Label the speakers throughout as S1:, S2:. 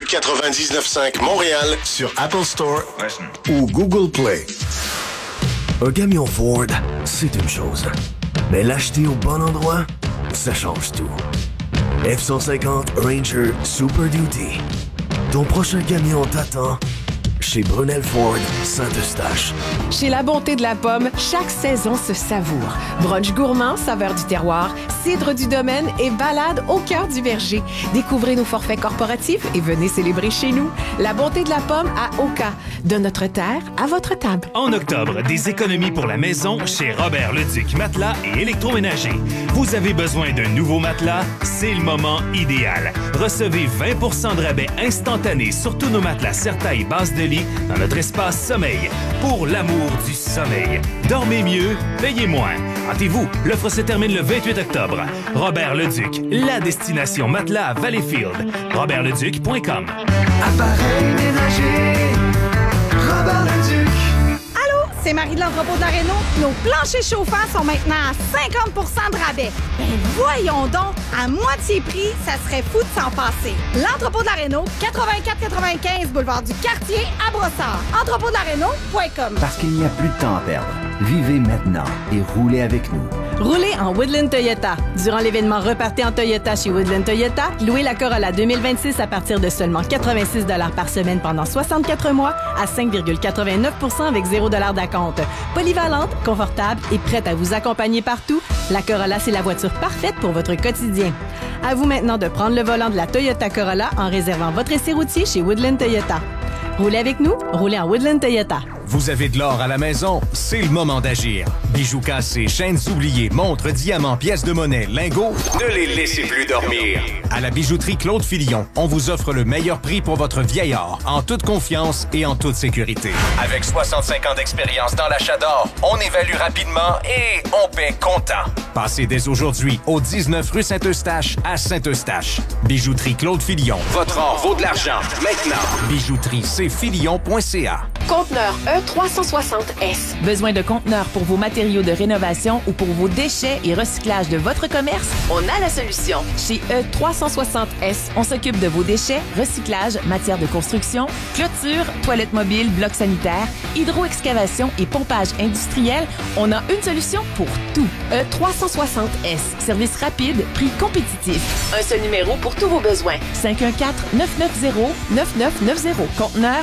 S1: 99.5 Montréal sur Apple Store ou Google Play.
S2: Un camion Ford, c'est une chose. Mais l'acheter au bon endroit, ça change tout. F-150 Ranger Super Duty. Ton prochain camion t'attend chez Brunel Ford Saint-Eustache.
S3: Chez La Bonté de la Pomme, chaque saison se savoure. Brunch gourmand, saveur du terroir, cidre du domaine et balade au cœur du verger. Découvrez nos forfaits corporatifs et venez célébrer chez nous. La Bonté de la Pomme à Oka. De notre terre à votre table.
S4: En octobre, des économies pour la maison chez Robert Leduc Matelas et Électroménager. Vous avez besoin d'un nouveau matelas? C'est le moment idéal. Recevez 20 de rabais instantané sur tous nos matelas Sertail base de lit dans notre espace sommeil. Pour l'amour du sommeil. Dormez mieux, payez moins. Hâtez-vous, l'offre se termine le 28 octobre. Robert Leduc, la destination matelas à Valleyfield. robertleduc.com.
S5: Appareil ménager, Robert Leduc.
S6: Allô, c'est Marie de l'entrepôt de la Réno. Nos planchers chauffants sont maintenant à 50 de rabais. Ben voyons donc, à moitié prix, ça serait fou de s'en passer. L'entrepôt de la Réno, 84-95 boulevard du Quartier à Brossard. Entrepôtdelaréno.com.
S7: Parce qu'il n'y a plus de temps à perdre. Vivez maintenant et roulez avec nous.
S3: Roulez en Woodland Toyota. Durant l'événement Repartez en Toyota chez Woodland Toyota, louez la Corolla 2026 à partir de seulement 86 $ par semaine pendant 64 mois à 5,89 % avec 0 $ d'acompte. Polyvalente, confortable et prête à vous accompagner partout, la Corolla, c'est la voiture parfaite pour votre quotidien. À vous maintenant de prendre le volant de la Toyota Corolla en réservant votre essai routier chez Woodland Toyota. Roulez avec nous, roulez en Woodland Toyota.
S8: Vous avez de l'or à la maison? C'est le moment d'agir. Bijoux cassés, chaînes oubliées, montres, diamants, pièces de monnaie, lingots, ne les laissez plus dormir. À la bijouterie Claude Fillon, on vous offre le meilleur prix pour votre vieil or, en toute confiance et en toute sécurité. Avec 65 ans d'expérience dans l'achat d'or, on évalue rapidement et on paie comptant. Passez dès aujourd'hui au 19 rue Saint-Eustache à Saint-Eustache. Bijouterie Claude Fillon. Votre or vaut de l'argent. Maintenant. Bijouterie cfillon.ca.
S9: Conteneur E360S. Besoin de conteneurs pour vos matériaux de rénovation ou pour vos déchets et recyclage de votre commerce? On a la solution. Chez E360S, on s'occupe de vos déchets, recyclage, matières de construction, clôture, toilettes mobiles, blocs sanitaires, hydro-excavation et pompage industriel. On a une solution pour tout. E360S. Service rapide, prix compétitif. Un seul numéro pour tous vos besoins. 514-990-9990. Conteneur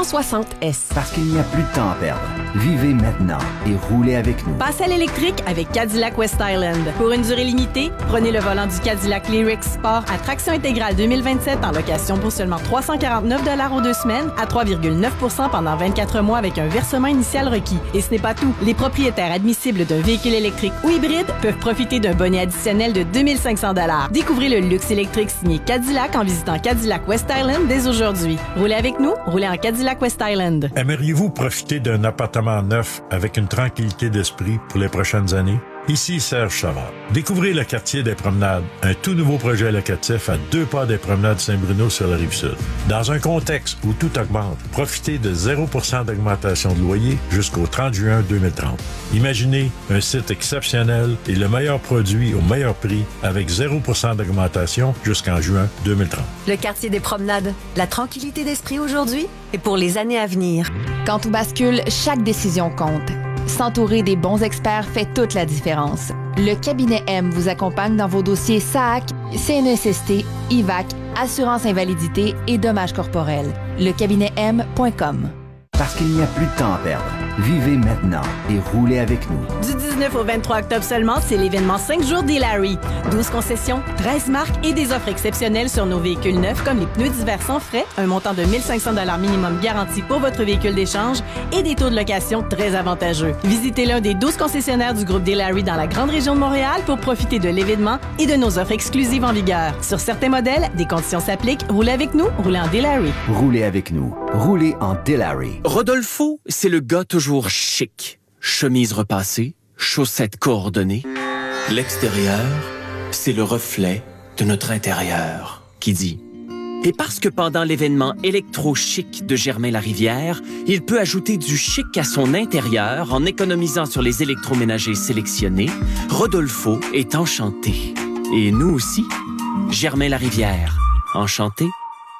S9: 360S.
S7: Parce qu'il n'y a plus de temps à perdre. Vivez maintenant et roulez avec nous.
S3: Passez à l'électrique avec Cadillac West Island. Pour une durée limitée, prenez le volant du Cadillac Lyriq Sport à traction intégrale 2027 en location pour seulement 349 $ aux 2 semaines à 3,9 % pendant 24 mois avec un versement initial requis. Et ce n'est pas tout. Les propriétaires admissibles d'un véhicule électrique ou hybride peuvent profiter d'un bonnet additionnel de 2500 $. Découvrez le luxe électrique signé Cadillac en visitant Cadillac West Island dès aujourd'hui. Roulez avec nous, roulez en Cadillac West Island.
S10: Aimeriez-vous profiter d'un appartement neuf avec une tranquillité d'esprit pour les prochaines années? Ici Serge Savard. Découvrez le quartier des Promenades, un tout nouveau projet locatif à 2 pas des Promenades Saint-Bruno sur la Rive-Sud. Dans un contexte où tout augmente, profitez de 0 % d'augmentation de loyer jusqu'au 30 juin 2030. Imaginez un site exceptionnel et le meilleur produit au meilleur prix avec 0 % d'augmentation jusqu'en juin 2030.
S11: Le quartier des Promenades, la tranquillité d'esprit aujourd'hui et pour les années à venir.
S9: Quand tout bascule, chaque décision compte. S'entourer des bons experts fait toute la différence. Le cabinet M vous accompagne dans vos dossiers SAAC, CNSST, IVAC, assurance invalidité et dommages corporels. Lecabinetem.com.
S7: Parce qu'il n'y a plus de temps à perdre. Vivez maintenant et roulez avec nous.
S3: Du 19 au 23 octobre seulement, c'est l'événement 5 jours d'Hilary. 12 concessions, 13 marques et des offres exceptionnelles sur nos véhicules neufs comme les pneus d'hiver sans frais, un montant de 1 500 $ minimum garanti pour votre véhicule d'échange et des taux de location très avantageux. Visitez l'un des 12 concessionnaires du groupe D'Hilary dans la grande région de Montréal pour profiter de l'événement et de nos offres exclusives en vigueur. Sur certains modèles, des conditions s'appliquent. Roulez avec nous, roulez en D'Hilary.
S7: Roulez avec nous, roulez en D'Hilary.
S12: Rodolfo, c'est le gars toujours chic. Chemise repassée, chaussettes coordonnées. L'extérieur, c'est le reflet de notre intérieur qui dit. Et parce que pendant l'événement électro-chic de Germain-Larivière, il peut ajouter du chic à son intérieur en économisant sur les électroménagers sélectionnés, Rodolfo est enchanté. Et nous aussi, Germain-Larivière, enchanté.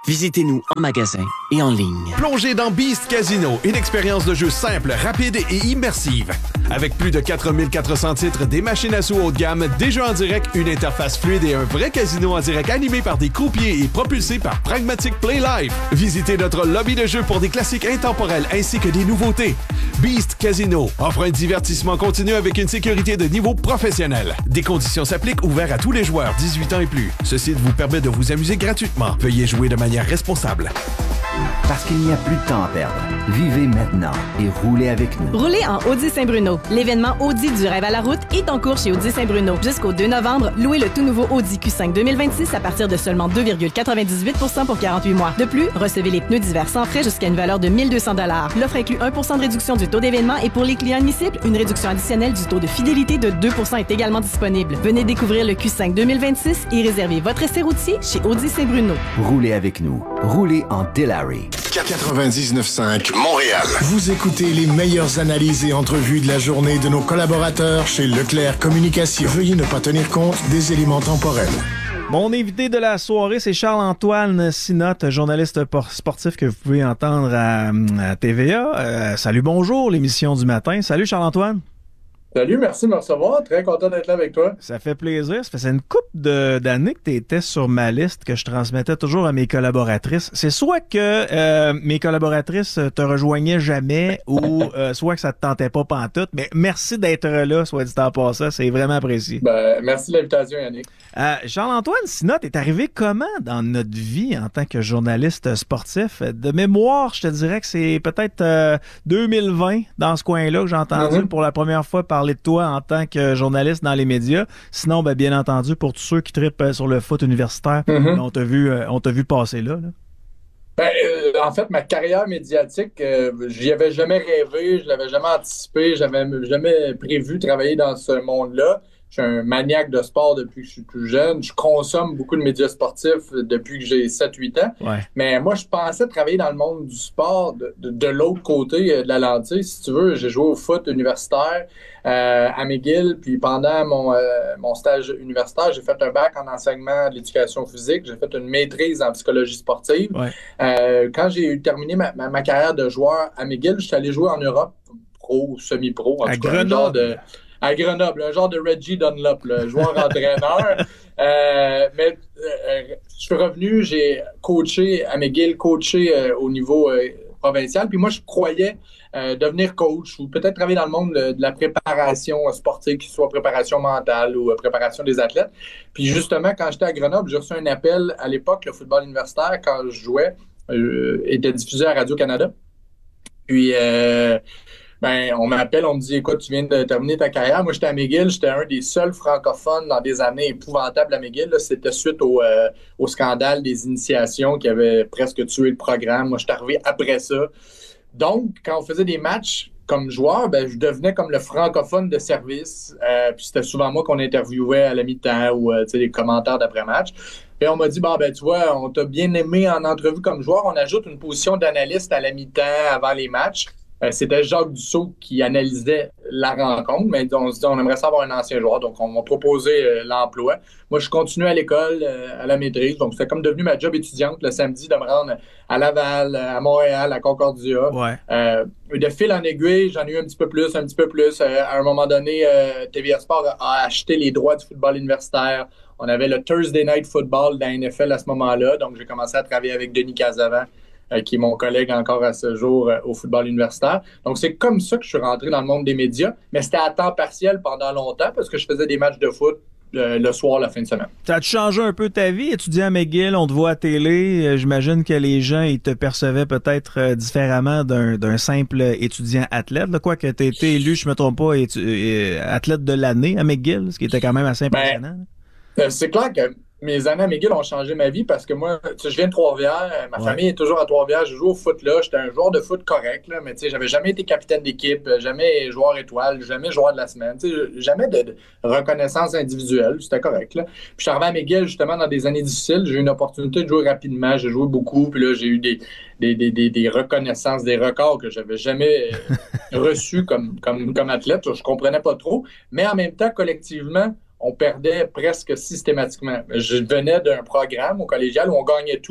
S12: Visitez-nous en magasin et en ligne.
S13: Plongez dans Beast Casino, une expérience de jeu simple, rapide et immersive. Avec plus de 4400 titres, des machines à sous haut de gamme, des jeux en direct, une interface fluide et un vrai casino en direct animé par des croupiers et propulsé par Pragmatic Play Live. Visitez notre lobby de jeu pour des classiques intemporels ainsi que des nouveautés. Beast Casino offre un divertissement continu avec une sécurité de niveau professionnel. Des conditions s'appliquent, ouvert à tous les joueurs 18 ans et plus. Ce site vous permet de vous amuser gratuitement. Veuillez jouer de manière responsable.
S7: Parce qu'il n'y a plus de temps à perdre. Vivez maintenant et roulez avec nous.
S3: Roulez en Audi Saint-Bruno. L'événement Audi du rêve à la route est en cours chez Audi Saint-Bruno. Jusqu'au 2 novembre, louez le tout nouveau Audi Q5 2026 à partir de seulement 2,98% pour 48 mois. De plus, recevez les pneus d'hiver sans frais jusqu'à une valeur de 1 200 $. L'offre inclut 1% de réduction du taux d'événement et pour les clients admissibles, une réduction additionnelle du taux de fidélité de 2% est également disponible. Venez découvrir le Q5 2026 et réservez votre essai routier chez Audi Saint-Bruno.
S7: Roulez avec nous. Roulez en Delary.
S1: 99.5 Montréal. Vous écoutez les meilleures analyses et entrevues de la journée de nos collaborateurs chez Leclerc Communication. Veuillez ne pas tenir compte des éléments temporels.
S14: Mon invité de la soirée, c'est Charles-Antoine Sinotte, journaliste sportif que vous pouvez entendre à TVA. Salut, bonjour, l'émission du matin. Salut Charles-Antoine.
S15: Salut, merci de me recevoir. Très content d'être là avec toi.
S14: Ça fait plaisir. Ça faisait une couple d'années que tu étais sur ma liste que je transmettais toujours à mes collaboratrices. C'est soit que mes collaboratrices te rejoignaient jamais ou soit que ça te tentait pas pantoute. Mais merci d'être là, soit dit en passant. C'est vraiment apprécié.
S15: Merci de l'invitation, Yannick.
S14: Charles-Antoine Sinotte est arrivé comment dans notre vie en tant que journaliste sportif? De mémoire, je te dirais que c'est peut-être 2020 dans ce coin-là que j'ai entendu pour la première fois parler de toi en tant que journaliste dans les médias. Sinon, bien entendu, pour tous ceux qui trippent sur le foot universitaire, on t'a vu passer là.
S15: En fait, ma carrière médiatique, j'y avais jamais rêvé, je l'avais jamais anticipé, j'avais jamais prévu travailler dans ce monde-là. Je suis un maniaque de sport depuis que je suis plus jeune. Je consomme beaucoup de médias sportifs depuis que j'ai 7-8 ans. Ouais. Mais moi, je pensais travailler dans le monde du sport de l'autre côté de la lentille. Si tu veux, j'ai joué au foot universitaire à McGill. Puis pendant mon stage universitaire, j'ai fait un bac en enseignement de l'éducation physique. J'ai fait une maîtrise en psychologie sportive. Ouais. Quand j'ai terminé ma carrière de joueur à McGill, je suis allé jouer en Europe, pro ou semi-pro. En tout cas, à Grenoble, un genre de Reggie Dunlop, le joueur-entraîneur. Mais je suis revenu, j'ai coaché à McGill, au niveau provincial. Puis moi, je croyais devenir coach ou peut-être travailler dans le monde de la préparation sportive, que ce soit préparation mentale ou préparation des athlètes. Puis justement, quand j'étais à Grenoble, j'ai reçu un appel à l'époque, le football universitaire, quand je jouais, était diffusé à Radio-Canada. Puis... on m'appelle, on me dit, écoute, tu viens de terminer ta carrière. Moi, j'étais à McGill, j'étais un des seuls francophones dans des années épouvantables à McGill. Là, c'était suite au scandale des initiations qui avait presque tué le programme. Moi, je suis arrivé après ça. Donc, quand on faisait des matchs comme joueur, je devenais comme le francophone de service. Puis c'était souvent moi qu'on interviewait à la mi-temps ou les commentaires d'après-match. Et on m'a dit, tu vois, on t'a bien aimé en entrevue comme joueur. On ajoute une position d'analyste à la mi-temps avant les matchs. C'était Jacques Dussault qui analysait la rencontre, mais on se dit on aimerait savoir un ancien joueur, donc on m'a proposé l'emploi. Moi, je continuais à l'école, à la maîtrise, donc c'était comme devenu ma job étudiante le samedi de me rendre à Laval, à Montréal, à Concordia. Ouais. De fil en aiguille, j'en ai eu un petit peu plus. À un moment donné, TVA Sport a acheté les droits du football universitaire. On avait le Thursday Night Football de la NFL à ce moment-là, donc j'ai commencé à travailler avec Denis Casavant, qui est mon collègue encore à ce jour au football universitaire. Donc, c'est comme ça que je suis rentré dans le monde des médias, mais c'était à temps partiel pendant longtemps parce que je faisais des matchs de foot le soir, la fin de semaine.
S14: Ça a changé un peu ta vie? Étudiant à McGill, on te voit à télé. J'imagine que les gens ils te percevaient peut-être différemment d'un simple étudiant athlète. Là, quoi que tu aies été élu, je ne me trompe pas, athlète de l'année à McGill, ce qui était quand même assez impressionnant.
S15: C'est clair que mes années à McGill ont changé ma vie parce que moi, je viens de Trois-Rivières, ma famille est toujours à Trois-Rivières, je joue au foot là, j'étais un joueur de foot correct, là, mais j'avais jamais été capitaine d'équipe, jamais joueur étoile, jamais joueur de la semaine, jamais de reconnaissance individuelle, c'était correct. Là. Puis je suis arrivé à McGill justement dans des années difficiles, j'ai eu une opportunité de jouer rapidement, j'ai joué beaucoup, puis là j'ai eu des reconnaissances, des records que j'avais jamais reçus comme athlète, je comprenais pas trop, mais en même temps, collectivement, on perdait presque systématiquement. Je venais d'un programme au collégial où on gagnait tout.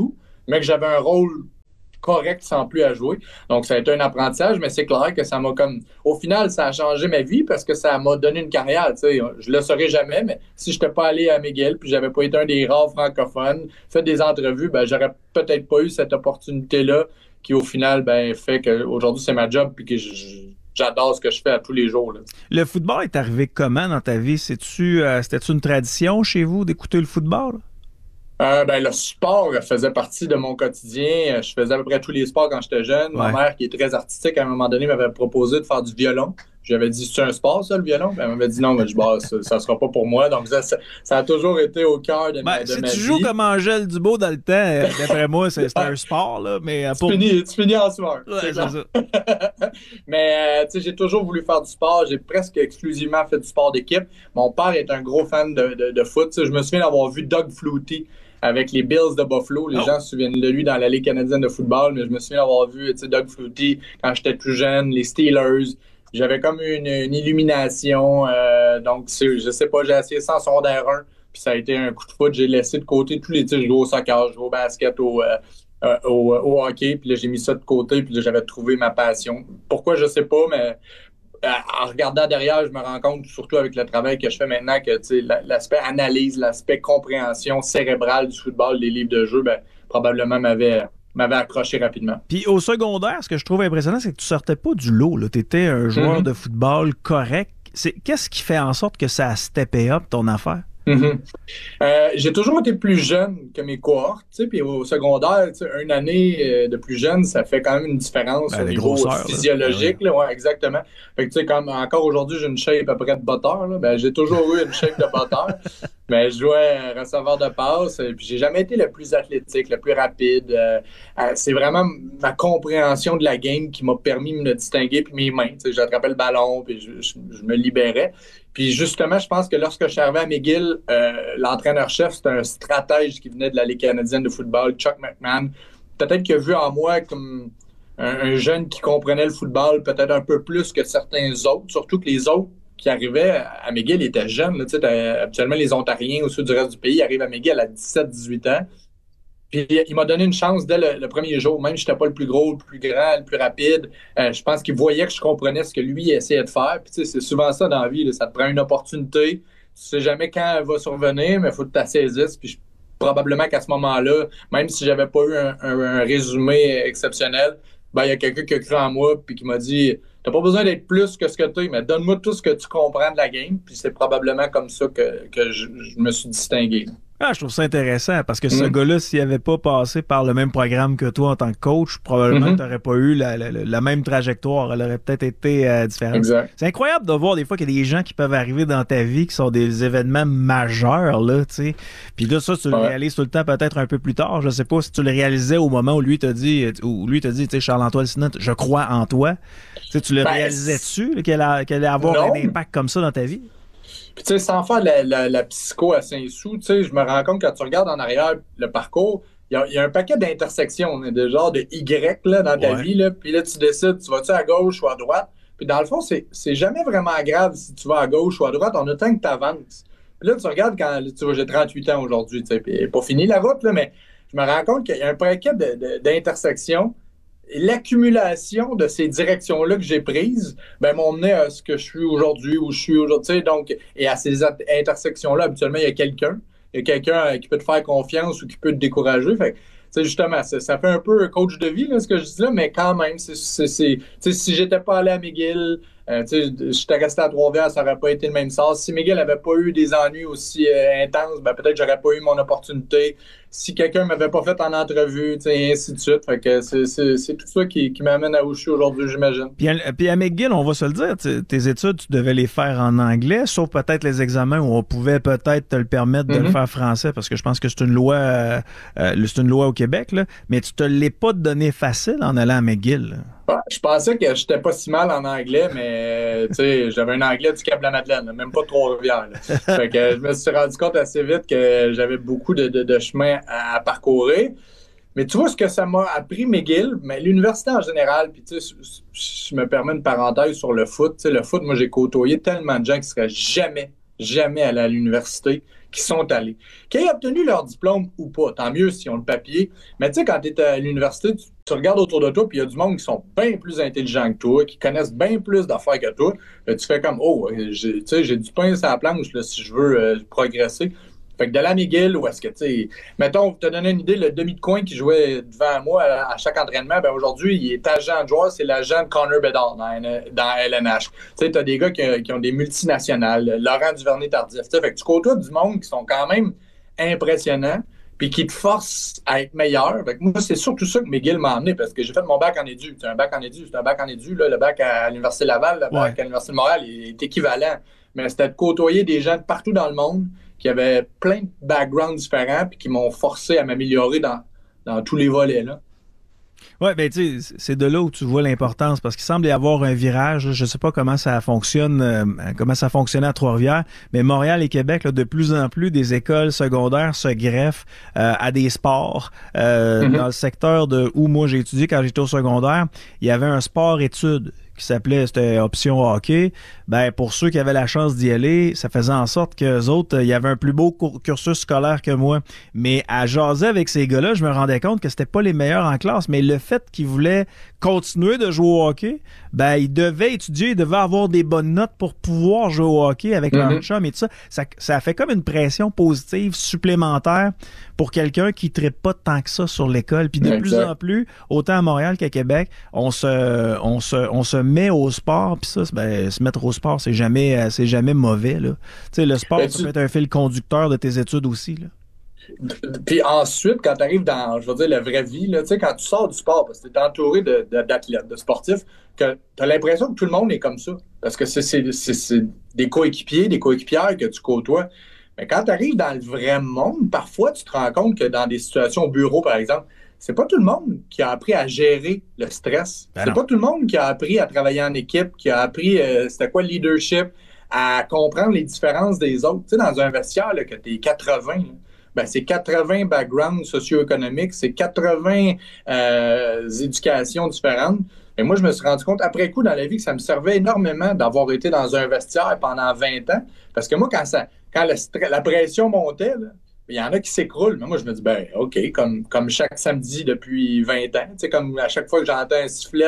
S15: mais que j'avais un rôle correct sans plus à jouer. Donc, ça a été un apprentissage, mais c'est clair que ça m'a comme... Au final, ça a changé ma vie parce que ça m'a donné une carrière. Tu sais, je le saurais jamais, mais si je n'étais pas allé à McGill puis j'avais pas été un des rares francophones, fait des entrevues, ben j'aurais peut-être pas eu cette opportunité-là qui, au final, ben fait qu'aujourd'hui, c'est ma job puis que j'adore ce que je fais à tous les jours. Là.
S14: Le football est arrivé comment dans ta vie? C'était-tu une tradition chez vous d'écouter le football?
S15: Le sport faisait partie de mon quotidien. Je faisais à peu près tous les sports quand j'étais jeune. Ma mère, qui est très artistique, à un moment donné, m'avait proposé de faire du violon. J'avais dit, c'est un sport, ça, le violon? Elle m'avait dit non, mais ça sera pas pour moi. Donc, ça a toujours été au cœur de ma vie.
S14: Si tu joues comme Angèle Dubois dans le temps, d'après moi, c'est un sport, là. Mais
S15: tu finis en sueur.
S14: Ouais, c'est ça.
S15: Mais, tu sais, j'ai toujours voulu faire du sport. J'ai presque exclusivement fait du sport d'équipe. Mon père est un gros fan de foot. T'sais, je me souviens d'avoir vu Doug Flutie avec les Bills de Buffalo. Les gens se souviennent de lui dans la Ligue canadienne de football, mais je me souviens d'avoir vu Doug Flutie quand j'étais plus jeune, les Steelers. J'avais comme une illumination. Donc, je sais pas, j'ai essayé ça en secondaire 1, puis ça a été un coup de foot. J'ai laissé de côté tous les tirs. Je jouais au soccer, je jouais au basket, au hockey, puis là, j'ai mis ça de côté, puis là, j'avais trouvé ma passion. Pourquoi, je sais pas, mais en regardant derrière, je me rends compte, surtout avec le travail que je fais maintenant, que l'aspect analyse, l'aspect compréhension cérébrale du football, des livres de jeu, ben, probablement m'avait accroché rapidement.
S14: Puis au secondaire, ce que je trouve impressionnant, c'est que tu sortais pas du lot. Tu étais un joueur de football correct. Qu'est-ce qui fait en sorte que ça a steppé up ton affaire?
S15: J'ai toujours été plus jeune que mes cohortes, puis au secondaire, une année de plus jeune, ça fait quand même une différence au niveau physiologique. Là, ouais, exactement. Fait que, comme encore aujourd'hui, j'ai une shape à peu près de botteur. Là, j'ai toujours eu une shape de botteur. Mais je jouais receveur de passe, puis j'ai jamais été le plus athlétique, le plus rapide. C'est vraiment ma compréhension de la game qui m'a permis de me distinguer, puis mes mains. J'attrapais le ballon, puis je me libérais. Puis justement, je pense que lorsque je suis arrivé à McGill, l'entraîneur-chef, c'était un stratège qui venait de la Ligue canadienne de football, Chuck McMahon. Peut-être qu'il a vu en moi comme un jeune qui comprenait le football peut-être un peu plus que certains autres, surtout que les autres qui arrivaient à McGill étaient jeunes. Là, habituellement, les Ontariens au sud du reste du pays arrivent à McGill à 17-18 ans. Puis il m'a donné une chance dès le premier jour. Même si je n'étais pas le plus gros, le plus grand, le plus rapide, je pense qu'il voyait que je comprenais ce que lui essayait de faire. Puis c'est souvent ça dans la vie. Là, ça te prend une opportunité. Tu sais jamais quand elle va survenir, mais il faut que tu la saisisses. Puis probablement qu'à ce moment-là, même si j'avais pas eu un résumé exceptionnel, il y a quelqu'un qui a cru en moi puis qui m'a dit « T'as pas besoin d'être plus que ce que tu es, mais donne-moi tout ce que tu comprends de la game. » Puis c'est probablement comme ça que je me suis distingué.
S14: Je trouve ça intéressant parce que ce gars-là, s'il n'avait pas passé par le même programme que toi en tant que coach, probablement que tu n'aurais pas eu la même trajectoire. Elle aurait peut-être été différente.
S15: Exact.
S14: C'est incroyable de voir des fois qu'il y a des gens qui peuvent arriver dans ta vie qui sont des événements majeurs, là, tu sais. Puis là, ça, tu le réalises tout le temps peut-être un peu plus tard. Je sais pas si tu le réalisais au moment où lui t'a dit, tu sais, Charles-Antoine Sinot, je crois en toi. Tu le réalisais-tu qu'elle allait avoir un impact comme ça dans ta vie?
S15: Puis, tu sais, sans faire la psycho à Saint-Sou, tu sais, je me rends compte quand tu regardes en arrière le parcours, il y a un paquet d'intersections, de genre de Y là, dans ta vie. Là, puis là, tu décides, tu vas-tu à gauche ou à droite? Puis dans le fond, c'est jamais vraiment grave si tu vas à gauche ou à droite, on attend que tu avances. Puis là, tu regardes quand, tu vois, j'ai 38 ans aujourd'hui, tu sais, puis pas fini la route, là, mais je me rends compte qu'il y a un paquet d'intersections. L'accumulation de ces directions-là que j'ai prises m'ont mené à ce que je suis aujourd'hui, où je suis aujourd'hui. Donc, et à ces intersections-là, habituellement, il y a quelqu'un. Il y a quelqu'un qui peut te faire confiance ou qui peut te décourager. Fait que, justement, ça fait un peu coach de vie, là, ce que je dis là, mais quand même, si j'étais pas allé à McGill, j'étais resté à Trois-Rivières, ça n'aurait pas été le même sort. Si McGill n'avait pas eu des ennuis aussi intenses, peut-être j'aurais pas eu mon opportunité. Si quelqu'un m'avait pas fait en entrevue, et ainsi de suite. Fait que c'est tout ça qui m'amène à où je suis aujourd'hui, j'imagine.
S14: Puis à McGill, on va se le dire, tes études, tu devais les faire en anglais, sauf peut-être les examens où on pouvait peut-être te le permettre de le faire français, parce que je pense que c'est une loi au Québec, là, mais tu te l'es pas donné facile en allant à McGill.
S15: Je pensais que j'étais pas si mal en anglais, mais j'avais un anglais du Cap-la-Madeleine, même pas de Trois-Rivières. Fait que je me suis rendu compte assez vite que j'avais beaucoup de chemin à parcourir. Mais tu vois ce que ça m'a appris McGill, mais l'université en général, puis je me permets une parenthèse sur le foot. Le foot, moi j'ai côtoyé tellement de gens qui seraient jamais allés à l'université, qui sont allés. Qu'ils aient obtenu leur diplôme ou pas, tant mieux s'ils ont le papier. Mais tu sais, quand tu es à l'université, tu regardes autour de toi, puis il y a du monde qui sont bien plus intelligents que toi, qui connaissent bien plus d'affaires que toi. Là, tu fais comme, j'ai du pain sur la planche là, si je veux progresser. Fait que de la McGill, ou est-ce que, tu sais, mettons, pour te donner une idée, le demi de coin qui jouait devant moi à chaque entraînement, ben aujourd'hui, il est agent de joueur, c'est l'agent de Connor Bedard dans LNH. Tu sais, t'as des gars qui ont des multinationales, Laurent Duvernay-Tardif, tu sais, fait que tu côtoies du monde qui sont quand même impressionnants, puis qui te forcent à être meilleur. Fait que moi, c'est surtout ça que McGill m'a amené, parce que j'ai fait mon bac en édu. C'est un bac en édu, là, le bac à l'Université Laval, le bac à l'Université de Montréal, il est équivalent. Mais c'était de côtoyer des gens de partout dans le monde qui avaient plein de backgrounds différents puis qui m'ont forcé à m'améliorer dans tous les volets, là.
S14: Oui, ben tu sais, c'est de là où tu vois l'importance, parce qu'il semble y avoir un virage, je ne sais pas comment ça fonctionne, comment ça fonctionnait à Trois-Rivières, mais Montréal et Québec, là, de plus en plus, des écoles secondaires se greffent à des sports. Dans le secteur où moi j'ai étudié quand j'étais au secondaire, il y avait un sport-études qui c'était option hockey. Ben, pour ceux qui avaient la chance d'y aller, ça faisait en sorte qu'eux autres, il y avait un plus beau cursus scolaire que moi. Mais à jaser avec ces gars-là, je me rendais compte que c'était pas les meilleurs en classe, mais le fait qu'ils voulaient continuer de jouer au hockey, ben, ils devaient étudier, ils devaient avoir des bonnes notes pour pouvoir jouer au hockey avec leur chum et tout ça. Ça fait comme une pression positive supplémentaire pour quelqu'un qui ne trippe pas tant que ça sur l'école. Puis de plus en plus, autant à Montréal qu'à Québec, on se met au sport, puis ça, ben, se mettre au sport, c'est jamais mauvais, là. Tu sais, le sport, ça peut être un fil conducteur de tes études aussi, là.
S15: Puis ensuite, quand tu arrives dans, je veux dire, la vraie vie, là, tu sais, quand tu sors du sport, parce que tu es entouré d'athlètes, de sportifs, que tu as l'impression que tout le monde est comme ça. Parce que c'est des coéquipiers, des coéquipières que tu côtoies. Mais quand tu arrives dans le vrai monde, parfois, tu te rends compte que dans des situations au bureau, par exemple, c'est pas tout le monde qui a appris à gérer le stress. C'est pas tout le monde qui a appris à travailler en équipe, qui a appris, c'était quoi le leadership, à comprendre les différences des autres. Tu sais, dans un vestiaire, là, que t'es 80, là, ben, c'est 80 backgrounds socio-économiques, c'est 80 éducations différentes. Et moi, je me suis rendu compte, après coup, dans la vie, que ça me servait énormément d'avoir été dans un vestiaire pendant 20 ans. Parce que moi, quand la pression montait, là, il y en a qui s'écroulent. Mais moi, je me dis, ben, OK, comme chaque samedi depuis 20 ans, tu sais, comme à chaque fois que j'entends un sifflet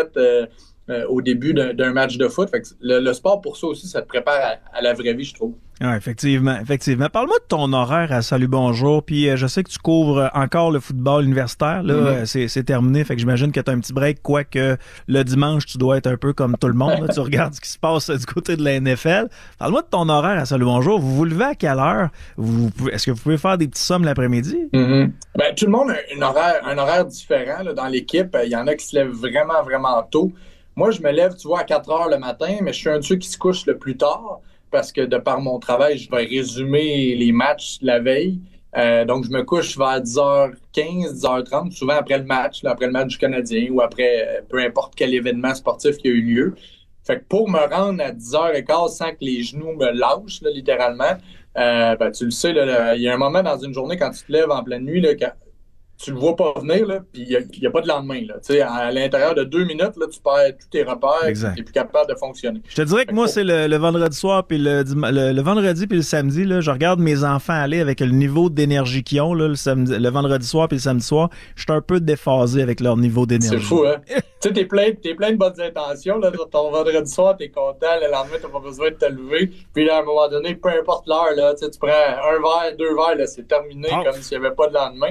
S15: au début d'un match de foot. Fait que le sport, pour ça aussi, ça te prépare à la vraie vie, je trouve.
S14: Oui, effectivement. Parle-moi de ton horaire à Salut Bonjour, puis je sais que tu couvres encore le football universitaire. Là, c'est terminé, fait que j'imagine que tu as un petit break, quoique le dimanche, tu dois être un peu comme tout le monde. Là, tu regardes ce qui se passe du côté de la NFL. Parle-moi de ton horaire à Salut Bonjour. Vous vous levez à quelle heure? Est-ce que vous pouvez faire des petits sommes l'après-midi?
S15: Ben, tout le monde a un horaire différent là, dans l'équipe. Il y en a qui se lèvent vraiment, vraiment tôt. Moi, je me lève, tu vois, à 4 heures le matin, mais je suis un de ceux qui se couche le plus tard parce que de par mon travail, je vais résumer les matchs la veille. Donc, je me couche vers 10h15, 10h30, souvent après le match du Canadien ou après peu importe quel événement sportif qui a eu lieu. Fait que pour me rendre à 10h15 sans que les genoux me lâchent, là, littéralement, ben, tu le sais, il y a un moment dans une journée quand tu te lèves en pleine nuit, là, tu le vois pas venir, là, puis il n'y a pas de lendemain. Là. À l'intérieur de 2 minutes, là, tu perds tous tes repères et tu n'es plus capable de fonctionner.
S14: Je te dirais que moi, c'est le vendredi soir, puis le vendredi puis le samedi, là, je regarde mes enfants aller avec le niveau d'énergie qu'ils ont, là, le vendredi soir puis le samedi soir. Je suis un peu déphasé avec leur niveau d'énergie.
S15: C'est fou, hein? Tu sais, t'es plein de bonnes intentions. Là, ton vendredi soir, t'es content. Le lendemain, t'as pas besoin de te lever. Puis là, à un moment donné, peu importe l'heure, là, tu prends un verre, 2 verres, là, c'est terminé comme s'il n'y avait pas de lendemain.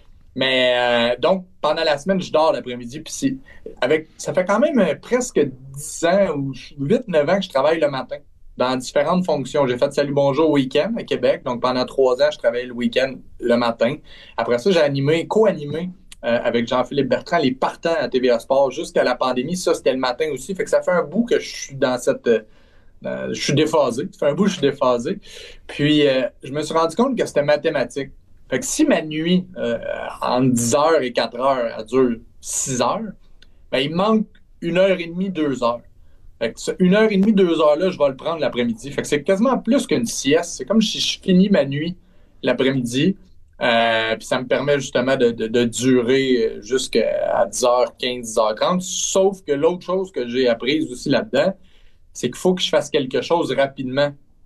S15: Mais donc, pendant la semaine, je dors l'après-midi. Puis ça fait quand même presque 10 ans ou 8-9 ans que je travaille le matin dans différentes fonctions. J'ai fait Salut Bonjour au week-end à Québec. Donc, pendant 3 ans, je travaillais le week-end le matin. Après ça, j'ai co-animé avec Jean-Philippe Bertrand les partants à TVA Sport jusqu'à la pandémie. Ça, c'était le matin aussi. Fait que ça fait un bout que je suis dans cette... je suis déphasé. Ça fait un bout que je suis déphasé. Puis, je me suis rendu compte que c'était mathématique. Fait que si ma nuit, entre 10h et 4h, elle dure 6 heures, ben il me manque 1h30, 2 heures. Fait que ce 1h30, 2 heures-là, je vais le prendre l'après-midi. Fait que c'est quasiment plus qu'une sieste. C'est comme si je finis ma nuit l'après-midi. Puis ça me permet justement de durer jusqu'à 10h15, 10h30. Sauf que l'autre chose que j'ai apprise aussi là-dedans, c'est qu'il faut que je fasse quelque chose rapidement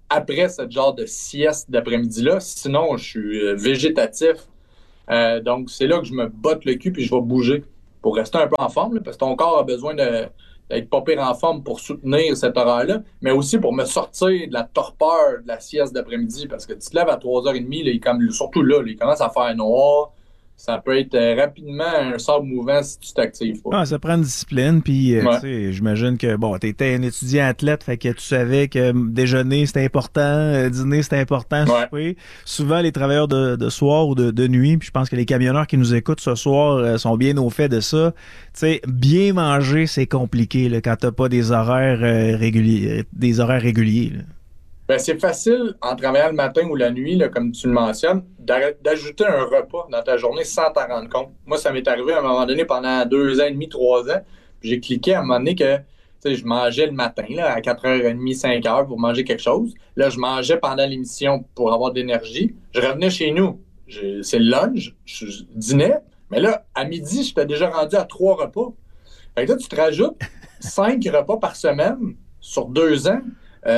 S15: après ce genre de sieste d'après-midi-là. Sinon, je suis végétatif. Donc, c'est là que je me botte le cul puis je vais bouger pour rester un peu en forme, là, parce que ton corps a besoin d'être pas pire en forme pour soutenir cet horaire-là, mais aussi pour me sortir de la torpeur de la sieste d'après-midi, parce que tu te lèves à 3h30, là, surtout là, il commence à faire noir. Ça peut être rapidement un sable mouvant si tu t'actives pas.
S14: Ça prend une discipline, puis tu sais, j'imagine que tu étais un étudiant athlète, fait que tu savais que déjeuner c'était important, dîner c'était important, souper. Souvent les travailleurs de soir ou de nuit, puis je pense que les camionneurs qui nous écoutent ce soir sont bien au fait de ça. Tu sais, bien manger c'est compliqué là, quand t'as pas des horaires réguliers, là.
S15: Ben, c'est facile, en travaillant le matin ou la nuit, là, comme tu le mentionnes, d'ajouter un repas dans ta journée sans t'en rendre compte. Moi, ça m'est arrivé à un moment donné pendant 2 ans et demi, 3 ans. Puis j'ai cliqué à un moment donné que je mangeais le matin là, à 4h30, 5h pour manger quelque chose. Là, je mangeais pendant l'émission pour avoir de l'énergie. Je revenais chez nous. C'est le lunch, je dînais. Mais là, à midi, j'étais déjà rendu à 3 repas. Fait que là, tu te rajoutes 5 repas par semaine sur 2 ans.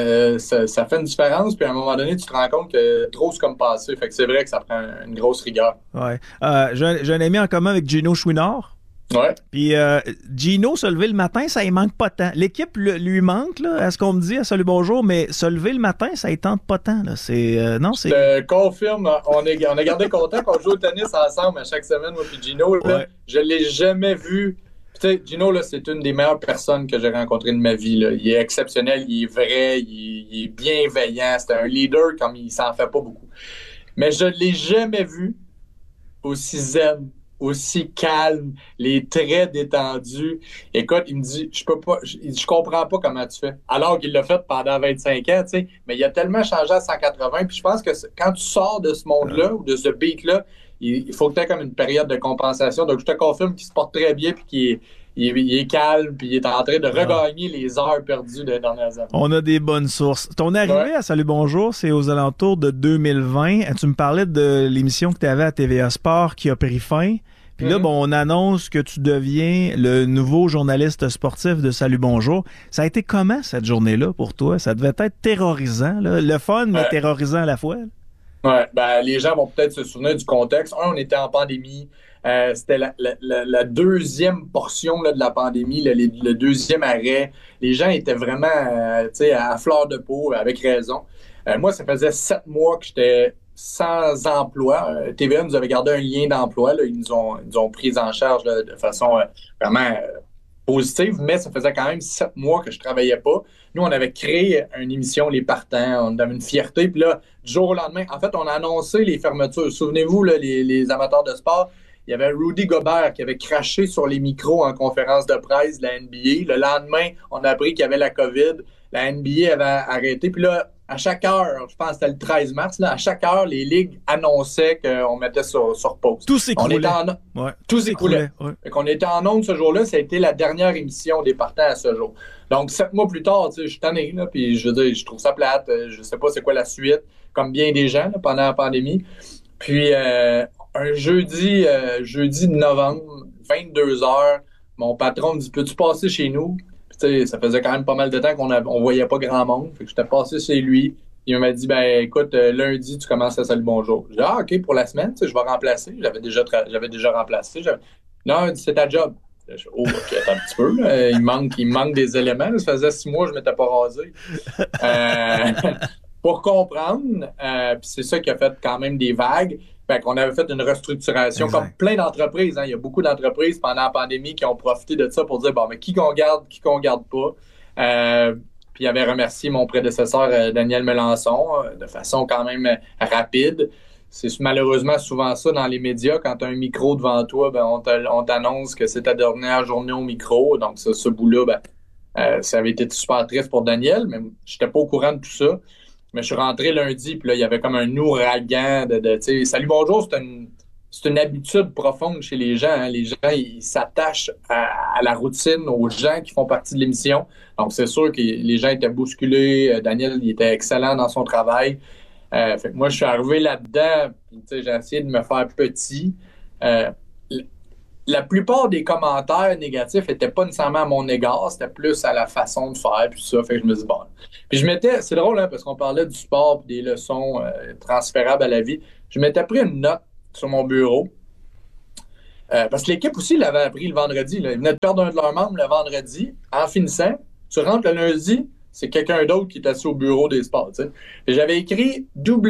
S15: Ça fait une différence, puis à un moment donné, tu te rends compte que trop c'est comme passé. Fait que c'est vrai que ça prend une grosse rigueur.
S14: Ouais. J'ai un ami en commun avec Gino Chouinard.
S15: Ouais.
S14: Puis Gino, se lever le matin, ça y manque pas tant. L'équipe lui manque, là, à ce qu'on me dit, à Salut Bonjour, mais se lever le matin, ça y tente pas tant. Là. Non, c'est...
S15: Je te confirme, on a gardé contact qu'on joue au tennis ensemble à chaque semaine, moi puis Gino. Là, je l'ai jamais vu. Tu sais, Gino, là, c'est une des meilleures personnes que j'ai rencontrées de ma vie. Là. Il est exceptionnel, il est vrai, il est bienveillant. C'est un leader comme il s'en fait pas beaucoup. Mais je l'ai jamais vu aussi zen, aussi calme, les traits détendus. Écoute, il me dit, je comprends pas comment tu fais. Alors qu'il l'a fait pendant 25 ans, tu sais. Mais il a tellement changé à 180. Puis je pense que quand tu sors de ce monde-là ou de ce beat-là, il faut que tu aies comme une période de compensation. Donc, je te confirme qu'il se porte très bien puis qu'il est calme puis il est en train de regagner les heures perdues des dernières années.
S14: On a des bonnes sources. Ton arrivée à Salut Bonjour, c'est aux alentours de 2020. Tu me parlais de l'émission que tu avais à TVA Sport qui a pris fin. Puis là, on annonce que tu deviens le nouveau journaliste sportif de Salut Bonjour. Ça a été comment cette journée-là pour toi? Ça devait être terrorisant, là. Le fun, mais terrorisant à la fois.
S15: Ouais, ben les gens vont peut-être se souvenir du contexte. On était en pandémie. C'était la deuxième portion là, de la pandémie, le deuxième arrêt. Les gens étaient vraiment à fleur de peau, avec raison. Moi, ça faisait 7 mois que j'étais sans emploi. TVA nous avait gardé un lien d'emploi. Là. Ils nous ont pris en charge là, de façon vraiment positive, mais ça faisait quand même 7 mois que je travaillais pas. Nous, on avait créé une émission, Les Partants, on avait une fierté, puis là, du jour au lendemain, en fait, on a annoncé les fermetures. Souvenez-vous, là, les amateurs de sport, il y avait Rudy Gobert qui avait craché sur les micros en conférence de presse de la NBA. Le lendemain, on a appris qu'il y avait la COVID. La NBA avait arrêté, puis là, à chaque heure, je pense que c'était le 13 mars, là, à chaque heure, les ligues annonçaient qu'on mettait sur pause.
S14: Tout s'écroulait.
S15: Tout s'écroulait.
S14: Ouais.
S15: Fait qu'on était en ondes ce jour-là, ça a été la dernière émission des Partants à ce jour. Donc, 7 mois plus tard, je suis tanné, là, puis je veux dire, je trouve ça plate, je sais pas c'est quoi la suite, comme bien des gens là, pendant la pandémie. Puis, un jeudi de novembre, 22h, mon patron me dit « Peux-tu passer chez nous? » Ça faisait quand même pas mal de temps qu'on voyait pas grand monde. Fait que j'étais passé chez lui. Il m'a dit, ben écoute, lundi, tu commences à Salut Bonjour. J'ai dit, OK, pour la semaine, je vais remplacer. J'avais déjà remplacé. Non, c'est ta job. Oh, OK, attends un petit peu. Là. Il manque des éléments. Là. Ça faisait 6 mois que je ne m'étais pas rasé. Pour comprendre, puis c'est ça qui a fait quand même des vagues. Fait qu'on avait fait une restructuration, comme plein d'entreprises. Hein. Il y a beaucoup d'entreprises pendant la pandémie qui ont profité de ça pour dire, bon, mais qui qu'on garde pas. Puis il avait remercié mon prédécesseur Daniel Melançon de façon quand même rapide. C'est malheureusement souvent ça dans les médias. Quand tu as un micro devant toi, ben on t'annonce que c'est ta dernière journée au micro. Donc ce bout-là, ça avait été super triste pour Daniel, mais j'étais pas au courant de tout ça. Mais je suis rentré lundi, puis là, il y avait comme un ouragan de Salut Bonjour, c'est une habitude profonde chez les gens. Hein. Les gens, ils s'attachent à la routine, aux gens qui font partie de l'émission. Donc, c'est sûr que les gens étaient bousculés. Daniel, il était excellent dans son travail. Fait que moi, je suis arrivé là-dedans, puis j'ai essayé de me faire petit. la plupart des commentaires négatifs n'étaient pas nécessairement à mon égard, c'était plus à la façon de faire, puis ça, fait que je me dis bon. Puis c'est drôle, hein, parce qu'on parlait du sport et des leçons transférables à la vie. Je m'étais pris une note sur mon bureau, parce que l'équipe aussi l'avait appris le vendredi. Là. Ils venaient de perdre un de leurs membres le vendredi. En finissant, tu rentres le lundi, c'est quelqu'un d'autre qui est assis au bureau des sports. Tu sais. J'avais écrit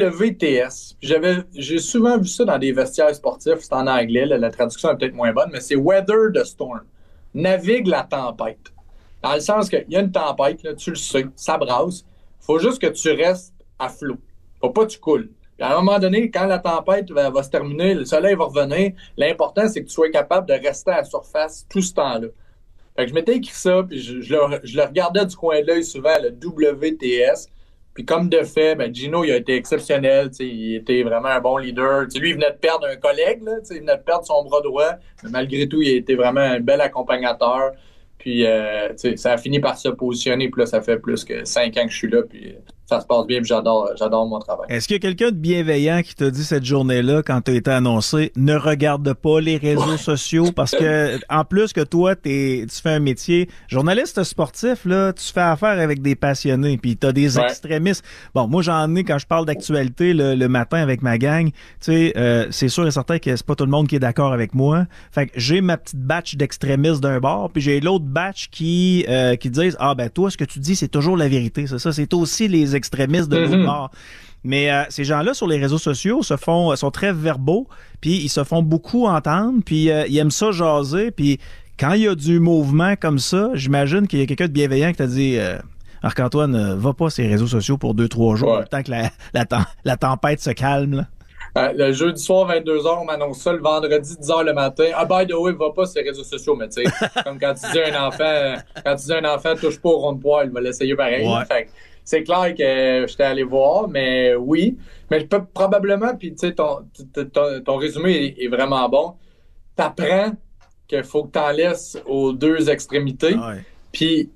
S15: WTS. J'ai souvent vu ça dans des vestiaires sportifs. C'est en anglais. Là, la traduction est peut-être moins bonne, mais c'est Weather the Storm. Navigue la tempête. Dans le sens qu'il y a une tempête, là, tu le sais, ça brasse. Faut juste que tu restes à flot. Faut pas que tu coules. Puis à un moment donné, quand la tempête va se terminer, le soleil va revenir, l'important, c'est que tu sois capable de rester à la surface tout ce temps-là. Fait que je m'étais écrit ça, puis je le regardais du coin de l'œil souvent, le WTS. Puis comme de fait, Gino, il a été exceptionnel. Il était vraiment un bon leader. T'sais, lui, il venait de perdre un collègue. Là, il venait de perdre son bras droit. Mais malgré tout, il a été vraiment un bel accompagnateur. Puis ça a fini par se positionner. Puis là, ça fait plus que 5 ans que je suis là. Puis ça se passe bien. Puis j'adore mon travail.
S14: Est-ce qu'il y a quelqu'un de bienveillant qui t'a dit cette journée-là, quand tu as été annoncé, ne regarde pas les réseaux sociaux? Parce que, en plus que toi, tu fais un métier journaliste sportif, là, tu fais affaire avec des passionnés. Puis tu as des extrémistes. Bon, moi, j'en ai quand je parle d'actualité le matin avec ma gang. Tu sais, c'est sûr et certain que c'est pas tout le monde qui est d'accord avec moi. Fait que j'ai ma petite batch d'extrémistes d'un bord. Puis j'ai l'autre batch qui disent « Ah, ben toi, ce que tu dis, c'est toujours la vérité. C'est ça, c'est aussi les extrémistes de l'autre bord. » Mais ces gens-là, sur les réseaux sociaux, sont très verbaux, puis ils se font beaucoup entendre, puis ils aiment ça jaser, puis quand il y a du mouvement comme ça, j'imagine qu'il y a quelqu'un de bienveillant qui t'a dit Marc-Antoine, va pas sur les réseaux sociaux pour 2-3 jours, le temps que la tempête se calme, là.
S15: Le jeudi soir, 22h, on m'annonce ça. Le vendredi, 10h le matin. Ah, by the way, va pas sur les réseaux sociaux, mais tu sais, comme quand tu dis à un enfant, touche pas au rond de poil, il va l'essayer pareil. Ouais. Fait que c'est clair que j'étais allé voir, mais oui. Mais je peux probablement, puis tu sais, ton résumé est vraiment bon. T'apprends qu'il faut que t'en laisses aux deux extrémités. Puis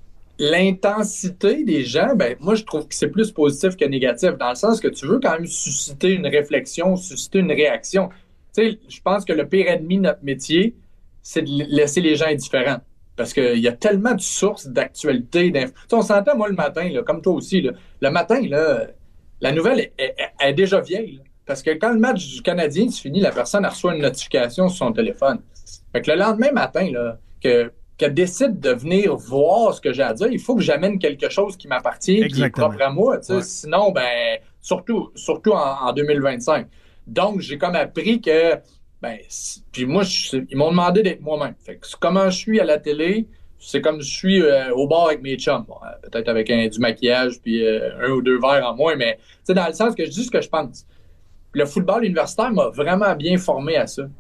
S15: l'intensité des gens, moi, je trouve que c'est plus positif que négatif, dans le sens que tu veux quand même susciter une réflexion, susciter une réaction. Tu sais, je pense que le pire ennemi de notre métier, c'est de laisser les gens indifférents. Parce qu'il y a tellement de sources d'actualité. On s'entend, moi, le matin, là, comme toi aussi, là, le matin, là, la nouvelle est déjà vieille. Là, parce que quand le match du Canadien se finit, la personne reçoit une notification sur son téléphone. Fait que le lendemain matin, là, qu'elle décide de venir voir ce que j'ai à dire, il faut que j'amène quelque chose qui m'appartient, qui est propre à moi. Ouais. Sinon, surtout en 2025. Donc, j'ai comme appris que puis moi, ils m'ont demandé d'être moi-même. Fait que comment je suis à la télé, c'est comme je suis au bar avec mes chums. Bon, peut-être avec du maquillage puis 1 ou 2 verres en moins, mais dans le sens que je dis ce que je pense. Le football universitaire m'a vraiment bien formé à ça.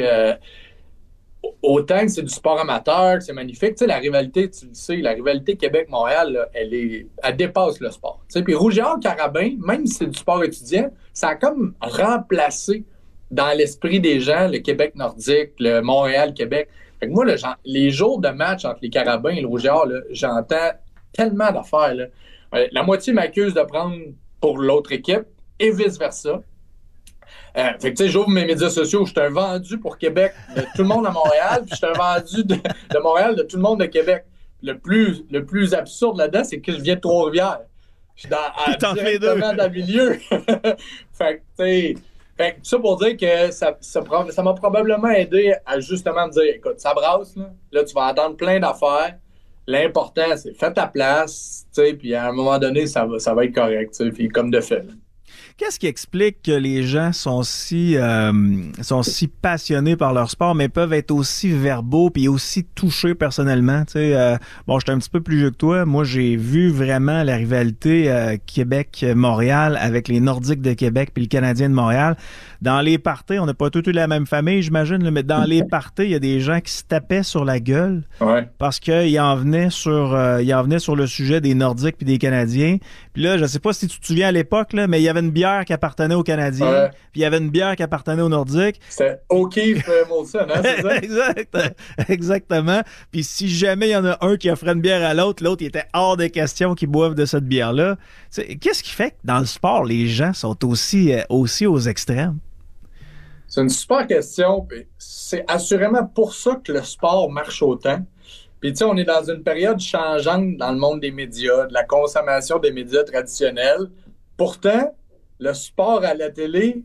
S15: Autant que c'est du sport amateur, que c'est magnifique. La rivalité, tu le sais, la rivalité Québec-Montréal, là, elle dépasse le sport. Puis Rougiard-Carabin, même si c'est du sport étudiant, ça a comme remplacé dans l'esprit des gens, le Québec nordique, le Montréal-Québec. Fait que moi, les jours de match entre les Carabins et le Rougiard, là, j'entends tellement d'affaires. Là. La moitié m'accuse de prendre pour l'autre équipe et vice-versa. Fait que tu sais, j'ouvre mes médias sociaux, je suis un vendu pour Québec de tout le monde à Montréal, puis je suis un vendu de Montréal de tout le monde de Québec. Le plus absurde là-dedans, c'est que je viens de Trois-Rivières. Je suis directement dans le milieu. Fait que tu sais... Fait que ça pour dire que ça m'a probablement aidé à justement me dire, écoute, ça brasse, là tu vas entendre plein d'affaires. L'important, c'est fais ta place, puis à un moment donné, ça va être correct, puis comme de fait. Là.
S14: Qu'est-ce qui explique que les gens sont si passionnés par leur sport, mais peuvent être aussi verbaux puis aussi touchés personnellement? Bon, j'étais un petit peu plus vieux que toi. Moi, j'ai vu vraiment la rivalité Québec-Montréal avec les Nordiques de Québec puis le Canadien de Montréal. Dans les parties, on n'a pas tous eu la même famille, j'imagine, mais dans les parties, il y a des gens qui se tapaient sur la gueule parce qu'ils en venaient sur le sujet des Nordiques puis des Canadiens. Puis là, je sais pas si tu te souviens à l'époque, là, mais il y avait une bière qui appartenait aux Canadiens, puis il y avait une bière qui appartenait aux Nordiques.
S15: C'était O'Keefe Molson, hein, c'est ça?
S14: Exactement. Puis si jamais il y en a un qui offrait une bière à l'autre, il était hors de question qu'ils boivent de cette bière-là. Qu'est-ce qui fait que dans le sport, les gens sont aussi aux extrêmes?
S15: C'est une super question. Puis c'est assurément pour ça que le sport marche autant. Puis, tu sais, on est dans une période changeante dans le monde des médias, de la consommation des médias traditionnels. Pourtant, le sport à la télé,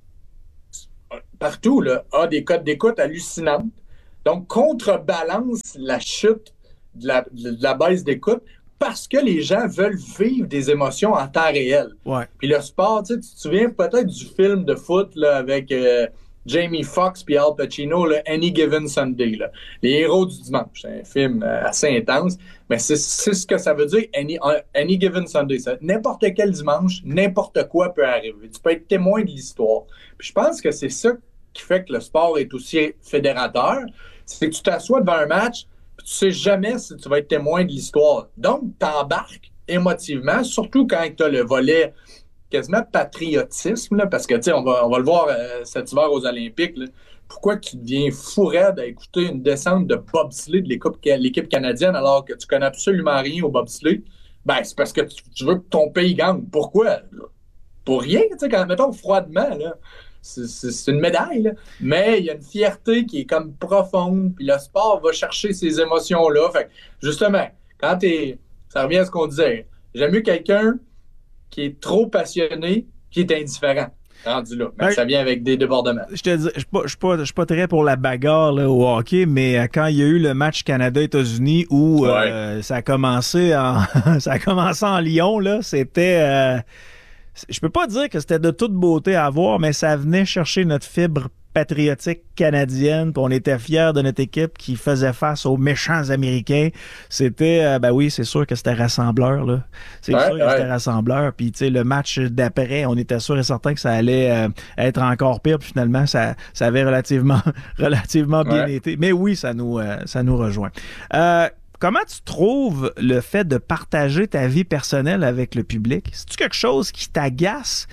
S15: partout, là, a des codes d'écoute hallucinantes. Donc, contrebalance la chute de la baisse d'écoute parce que les gens veulent vivre des émotions en temps réel.
S14: Ouais.
S15: Puis le sport, tu te souviens peut-être du film de foot là, avec Jamie Foxx puis Al Pacino, là, Any Given Sunday. Là. Les héros du dimanche. C'est un film assez intense, mais c'est ce que ça veut dire, Any Given Sunday. Ça, n'importe quel dimanche, n'importe quoi peut arriver. Tu peux être témoin de l'histoire. Puis je pense que c'est ça qui fait que le sport est aussi fédérateur. C'est que tu t'assois devant un match, puis tu sais jamais si tu vas être témoin de l'histoire. Donc, t'embarques émotivement, surtout quand tu as le volet quasiment patriotisme, là, parce que, tu sais, on va le voir cet hiver aux Olympiques, là. Pourquoi tu deviens fou raide à écouter une descente de bobsleigh de l'équipe canadienne alors que tu connais absolument rien au bobsleigh? Ben, c'est parce que tu veux que ton pays gagne. Pourquoi? Là? Pour rien, tu sais, quand mettons froidement, là. C'est une médaille, là. Mais il y a une fierté qui est comme profonde, puis le sport va chercher ces émotions-là. Fait que, justement, quand ça revient à ce qu'on disait, j'aime mieux quelqu'un qui est trop passionné, qui est indifférent. Rendu là. Mais ça vient avec des débordements.
S14: Je te dis, je suis pas très pour la bagarre là, au hockey, mais quand il y a eu le match Canada-États-Unis où ça a commencé en Lyon, là, c'était... je peux pas dire que c'était de toute beauté à voir, mais ça venait chercher notre fibre patriotique canadienne, puis on était fiers de notre équipe qui faisait face aux méchants Américains. C'était, ben oui, c'est sûr que c'était rassembleur, là. C'est sûr que c'était rassembleur. Puis, tu sais, le match d'après, on était sûr et certain que ça allait être encore pire, puis finalement, ça avait relativement bien été. Mais oui, ça nous rejoint. Comment tu trouves le fait de partager ta vie personnelle avec le public? C'est-tu quelque chose qui t'agace?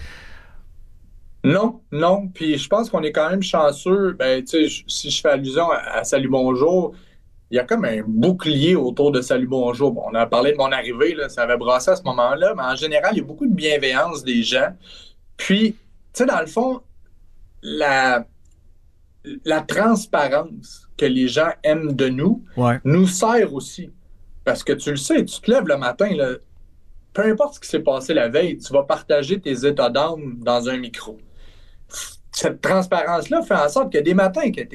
S15: Non. Puis je pense qu'on est quand même chanceux. Ben, tu sais, si je fais allusion à Salut Bonjour, il y a comme un bouclier autour de Salut Bonjour. Bon, on a parlé de mon arrivée, là, ça avait brassé à ce moment-là, mais en général, il y a beaucoup de bienveillance des gens. Puis, tu sais, dans le fond, la transparence que les gens aiment de nous nous sert aussi. Parce que tu le sais, tu te lèves le matin, là, peu importe ce qui s'est passé la veille, tu vas partager tes états d'âme dans un micro. Cette transparence-là fait en sorte que des matins, que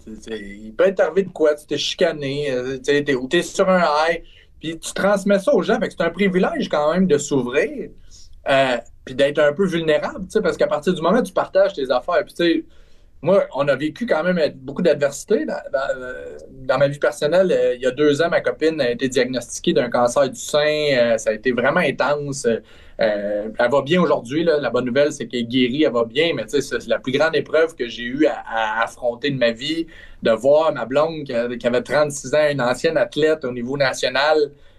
S15: il peut être arrivé de quoi, tu t'es chicané, ou t'es sur un high, puis tu transmets ça aux gens. Fait que c'est un privilège quand même de s'ouvrir, puis d'être un peu vulnérable, parce qu'à partir du moment où tu partages tes affaires, puis tu sais, moi, on a vécu quand même beaucoup d'adversité. Dans ma vie personnelle, il y a 2 ans, ma copine a été diagnostiquée d'un cancer du sein. Ça a été vraiment intense. Elle va bien aujourd'hui. Là. La bonne nouvelle, c'est qu'elle est guérie, elle va bien. Mais c'est la plus grande épreuve que j'ai eue à affronter de ma vie, de voir ma blonde qui avait 36 ans, une ancienne athlète au niveau national,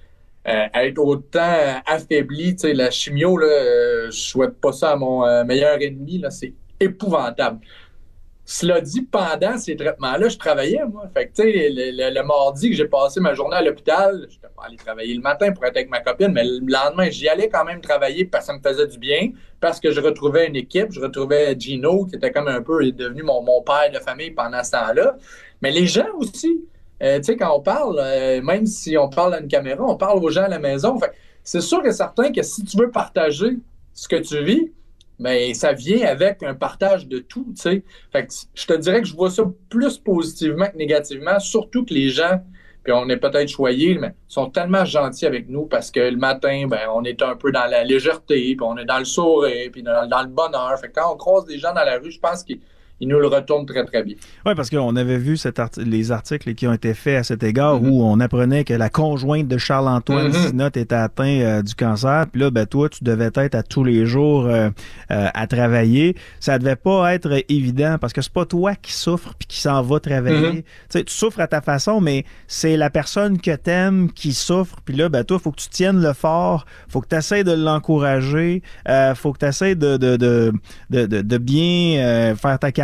S15: être autant affaiblie. La chimio, là, je souhaite pas ça à mon meilleur ennemi. Là, c'est épouvantable. Cela dit, pendant ces traitements-là, je travaillais, moi. Fait que, tu sais, le mardi que j'ai passé ma journée à l'hôpital, je n'étais pas allé travailler le matin pour être avec ma copine, mais le lendemain, j'y allais quand même travailler parce que ça me faisait du bien, parce que je retrouvais une équipe, je retrouvais Gino, qui était comme un peu devenu mon père de famille pendant ce temps-là. Mais les gens aussi, tu sais, quand on parle, même si on parle à une caméra, on parle aux gens à la maison. Fait que c'est sûr et certain que si tu veux partager ce que tu vis, mais ça vient avec un partage de tout, tu sais. Fait que je te dirais que je vois ça plus positivement que négativement, surtout que les gens, puis on est peut-être choyés, mais sont tellement gentils avec nous parce que le matin, ben, on est un peu dans la légèreté, puis on est dans le sourire, puis dans le bonheur. Fait que quand on croise des gens dans la rue, je pense qu'ils nous le retournent très, très bien.
S14: Oui, parce qu'on avait vu les articles qui ont été faits à cet égard où on apprenait que la conjointe de Charles-Antoine Sinotte était atteint du cancer. Puis là, ben, toi, tu devais être à tous les jours à travailler. Ça devait pas être évident parce que c'est pas toi qui souffres puis qui s'en va travailler. Tu souffres à ta façon, mais c'est la personne que t'aimes qui souffre. Puis là, ben, toi, il faut que tu tiennes le fort. Faut que tu essaies de l'encourager. Faut que tu essaies de bien faire ta carrière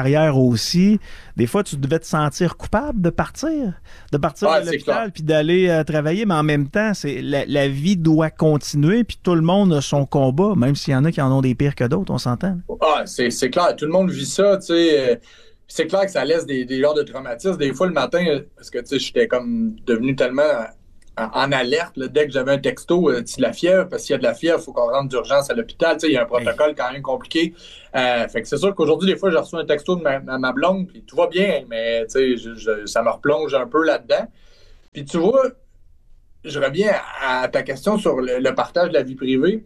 S14: carrière aussi, des fois, tu devais te sentir coupable de partir de l'hôpital puis d'aller travailler, mais en même temps, la vie doit continuer puis tout le monde a son combat, même s'il y en a qui en ont des pires que d'autres, on s'entend.
S15: Ah, c'est clair, tout le monde vit ça, tu sais. C'est clair que ça laisse des genres de traumatismes. Des fois, le matin, parce que, tu sais, j'étais comme devenu tellement en alerte, là, dès que j'avais un texto, de la fièvre, parce qu'il y a de la fièvre, il faut qu'on rentre d'urgence à l'hôpital. Tu sais, il y a un protocole quand même compliqué. Fait que c'est sûr qu'aujourd'hui, des fois, j'ai reçu un texto de ma blonde, puis tout va bien, mais tu sais, ça me replonge un peu là-dedans. Puis tu vois, je reviens à ta question sur le partage de la vie privée.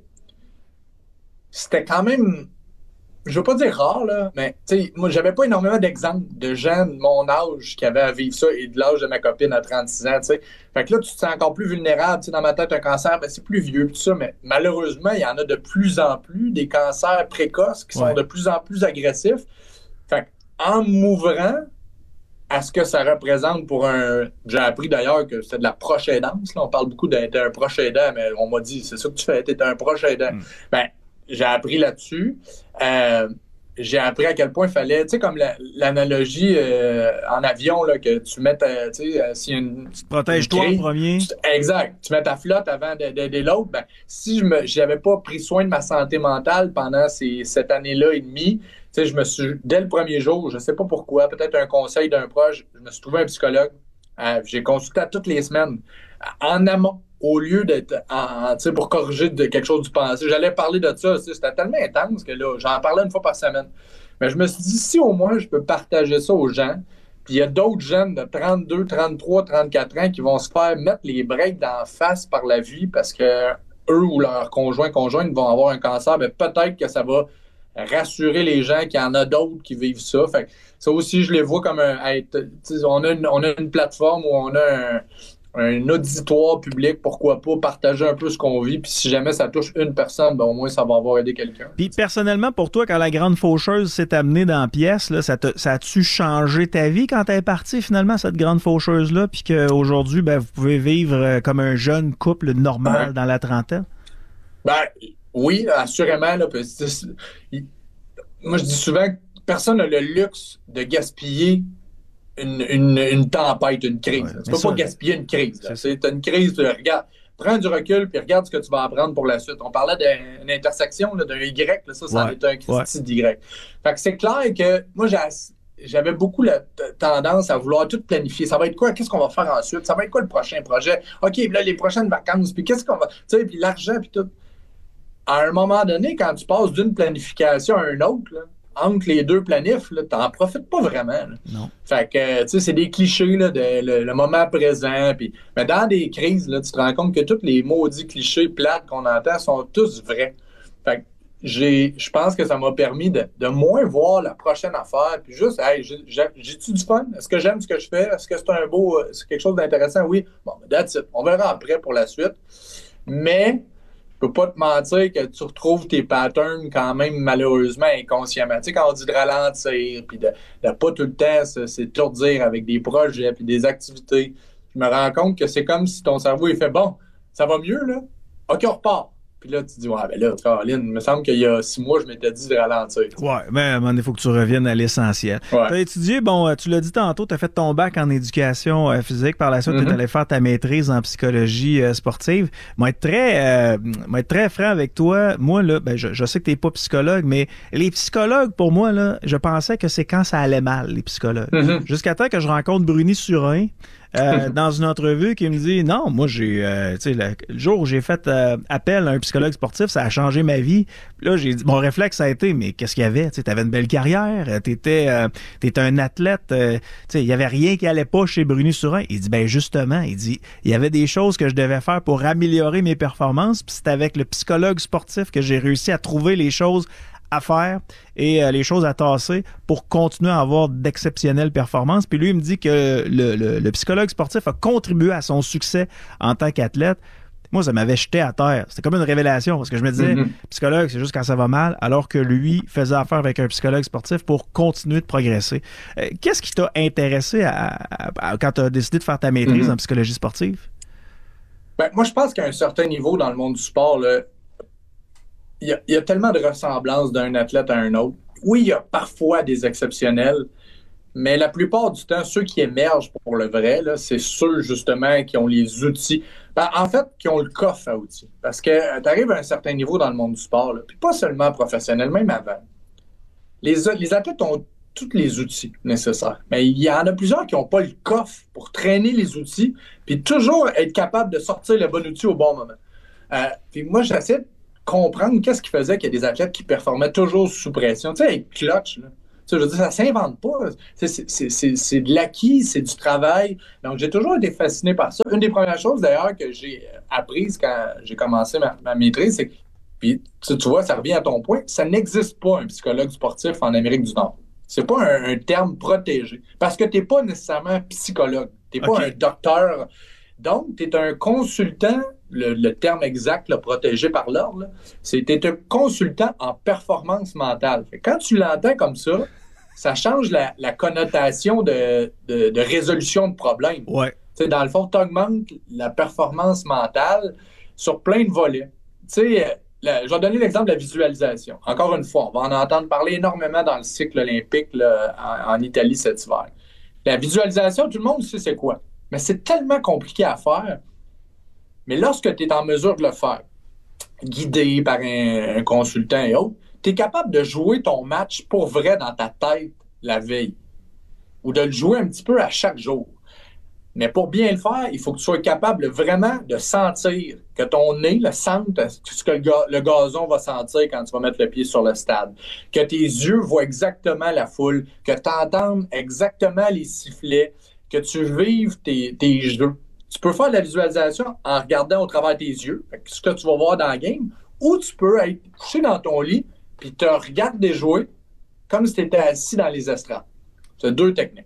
S15: C'était quand même, je veux pas dire rare, là, mais tu sais, moi, j'avais pas énormément d'exemples de gens de mon âge qui avaient à vivre ça et de l'âge de ma copine à 36 ans, tu sais. Fait que là, tu te sens encore plus vulnérable, tu sais, dans ma tête, un cancer, ben, c'est plus vieux, tout ça, mais malheureusement, il y en a de plus en plus, des cancers précoces qui sont de plus en plus agressifs. Fait en m'ouvrant à ce que ça représente pour un... J'ai appris d'ailleurs que c'était de la proche aidance, là, on parle beaucoup d'être un proche aidant, mais on m'a dit, c'est ça que tu fais, t'es un proche aidant. Ben, j'ai appris là-dessus. J'ai appris à quel point il fallait, tu sais, comme l'analogie en avion, là, que tu mets ta, tu sais, s'il y a une... Tu
S14: te protèges toi en premier.
S15: Exact. Tu mets ta flotte avant d'aider l'autre. Ben, si j'avais pas pris soin de ma santé mentale pendant cette année-là et demie, tu sais, je me suis, dès le premier jour, je sais pas pourquoi, peut-être un conseil d'un proche, je me suis trouvé un psychologue. J'ai consulté à toutes les semaines, en amont, au lieu d'être pour corriger quelque chose du passé. J'allais parler de ça, c'était tellement intense que là, j'en parlais une fois par semaine. Mais je me suis dit, si au moins je peux partager ça aux gens, puis il y a d'autres jeunes de 32, 33, 34 ans qui vont se faire mettre les breaks d'en face par la vie parce que eux ou leurs conjointes vont avoir un cancer, mais peut-être que ça va rassurer les gens qu'il y en a d'autres qui vivent ça. Fait que ça aussi, je les vois comme on a une plateforme où on a un auditoire public, pourquoi pas partager un peu ce qu'on vit, puis si jamais ça touche une personne, ben au moins ça va avoir aidé quelqu'un.
S14: Puis personnellement, pour toi, quand la grande faucheuse s'est amenée dans la pièce, là, ça a-tu changé ta vie quand t'es parti finalement, cette grande faucheuse-là, puis qu'aujourd'hui, ben, vous pouvez vivre comme un jeune couple normal dans la trentaine? Ben
S15: oui, assurément. Là, moi, je dis souvent que personne n'a le luxe de gaspiller une tempête, une crise. Tu peux pas gaspiller une crise. C'est une crise, regarde, prends du recul puis regarde ce que tu vas apprendre pour la suite. On parlait d'une intersection, d'un Y, là, ça en est un Christi d'Y. Fait que c'est clair que moi, j'avais beaucoup la tendance à vouloir tout planifier. Ça va être quoi? Qu'est-ce qu'on va faire ensuite? Ça va être quoi le prochain projet? OK, là, les prochaines vacances, puis qu'est-ce qu'on va... Tu sais, puis l'argent, puis tout. À un moment donné, quand tu passes d'une planification à une autre, là, entre les deux planifs, tu n'en profites pas vraiment. Là.
S14: Non.
S15: Fait que, tu sais, c'est des clichés, là, le moment présent. Puis, mais dans des crises, là, tu te rends compte que tous les maudits clichés plates qu'on entend sont tous vrais. Fait que je pense que ça m'a permis de moins voir la prochaine affaire. Puis juste, hey, j'ai-tu du fun? Est-ce que j'aime ce que je fais? Est-ce que c'est quelque chose d'intéressant? Oui. Bon, that's it. On verra après pour la suite. Mais... je peux pas te mentir que tu retrouves tes patterns quand même malheureusement inconsciemment. Tu sais, quand on dit de ralentir, puis de pas tout le temps s'étourdir avec des projets puis des activités, je me rends compte que c'est comme si ton cerveau il fait bon, ça va mieux là, ok on repart. Puis là, tu te dis, ouais, ben là, Caroline, il me semble qu'il y a 6 mois, je m'étais dit de ralentir.
S14: Ouais, mais à un moment donné, il faut que tu reviennes à l'essentiel. Ouais. Tu as étudié, bon, tu l'as dit tantôt, tu as fait ton bac en éducation physique. Par la suite, tu es allé faire ta maîtrise en psychologie sportive. Moi, être très franc avec toi, moi, là, ben, je sais que tu n'es pas psychologue, mais les psychologues, pour moi, là, je pensais que c'est quand ça allait mal, les psychologues. Jusqu'à temps que je rencontre Bruni Surin. Dans une entrevue qui me dit non, moi j'ai le jour où j'ai fait appel à un psychologue sportif, ça a changé ma vie. Puis là, j'ai dit, mon réflexe ça a été, mais qu'est-ce qu'il y avait? Tu avais une belle carrière, t'étais un athlète, il y avait rien qui allait pas chez Bruni Surin. Il dit ben justement, il y avait des choses que je devais faire pour améliorer mes performances, puis c'est avec le psychologue sportif que j'ai réussi à trouver les choses à faire et les choses à tasser pour continuer à avoir d'exceptionnelles performances. Puis lui, il me dit que le psychologue sportif a contribué à son succès en tant qu'athlète. Moi, ça m'avait jeté à terre. C'était comme une révélation parce que je me disais, psychologue, c'est juste quand ça va mal, alors que lui faisait affaire avec un psychologue sportif pour continuer de progresser. Qu'est-ce qui t'a intéressé quand tu as décidé de faire ta maîtrise en psychologie sportive?
S15: Ben, moi, je pense qu'à un certain niveau dans le monde du sport, là, il y a tellement de ressemblances d'un athlète à un autre. oui, il y a parfois des exceptionnels, mais la plupart du temps, ceux qui émergent pour le vrai, là, c'est ceux, justement, qui ont les outils. En fait, qui ont le coffre à outils. Parce que tu arrives à un certain niveau dans le monde du sport, là, puis pas seulement professionnel, même avant. Les athlètes ont tous les outils nécessaires. Mais il y en a plusieurs qui n'ont pas le coffre pour traîner les outils, puis toujours être capable de sortir le bon outil au bon moment. Puis moi, j'essaie de comprendre qu'est-ce qui faisait qu'il y a des athlètes qui performaient toujours sous pression. Tu sais, avec clutch, là. Je veux dire, ça ne s'invente pas. C'est de l'acquis, c'est du travail. Donc, j'ai toujours été fasciné par ça. Une des premières choses, d'ailleurs, que j'ai apprises quand j'ai commencé ma maîtrise, c'est que, puis tu vois, ça revient à ton point, ça n'existe pas un psychologue sportif en Amérique du Nord. C'est pas un terme protégé. Parce que tu n'es pas nécessairement psychologue. Tu n'es pas un docteur. Donc, tu es un consultant, le terme exact, là, protégé par l'ordre, c'est tu es un consultant en performance mentale. Quand tu l'entends comme ça change la connotation de résolution de problèmes.
S14: Ouais.
S15: Dans le fond, tu augmentes la performance mentale sur plein de volets. Je vais donner l'exemple de la visualisation. Encore une fois, on va en entendre parler énormément dans le cycle olympique là, en Italie cet hiver. La visualisation, tout le monde sait c'est quoi. Mais c'est tellement compliqué à faire. Mais lorsque tu es en mesure de le faire, guidé par un consultant et autres, tu es capable de jouer ton match pour vrai dans ta tête la veille. Ou de le jouer un petit peu à chaque jour. Mais pour bien le faire, il faut que tu sois capable vraiment de sentir que ton nez sente ce que le gazon va sentir quand tu vas mettre le pied sur le stade. Que tes yeux voient exactement la foule, que tu entendes exactement les sifflets, que tu vives tes jeux. Tu peux faire de la visualisation en regardant au travers tes yeux, ce que tu vas voir dans la game, ou tu peux être couché dans ton lit puis te regarder jouer comme si tu étais assis dans les estrades. C'est deux techniques.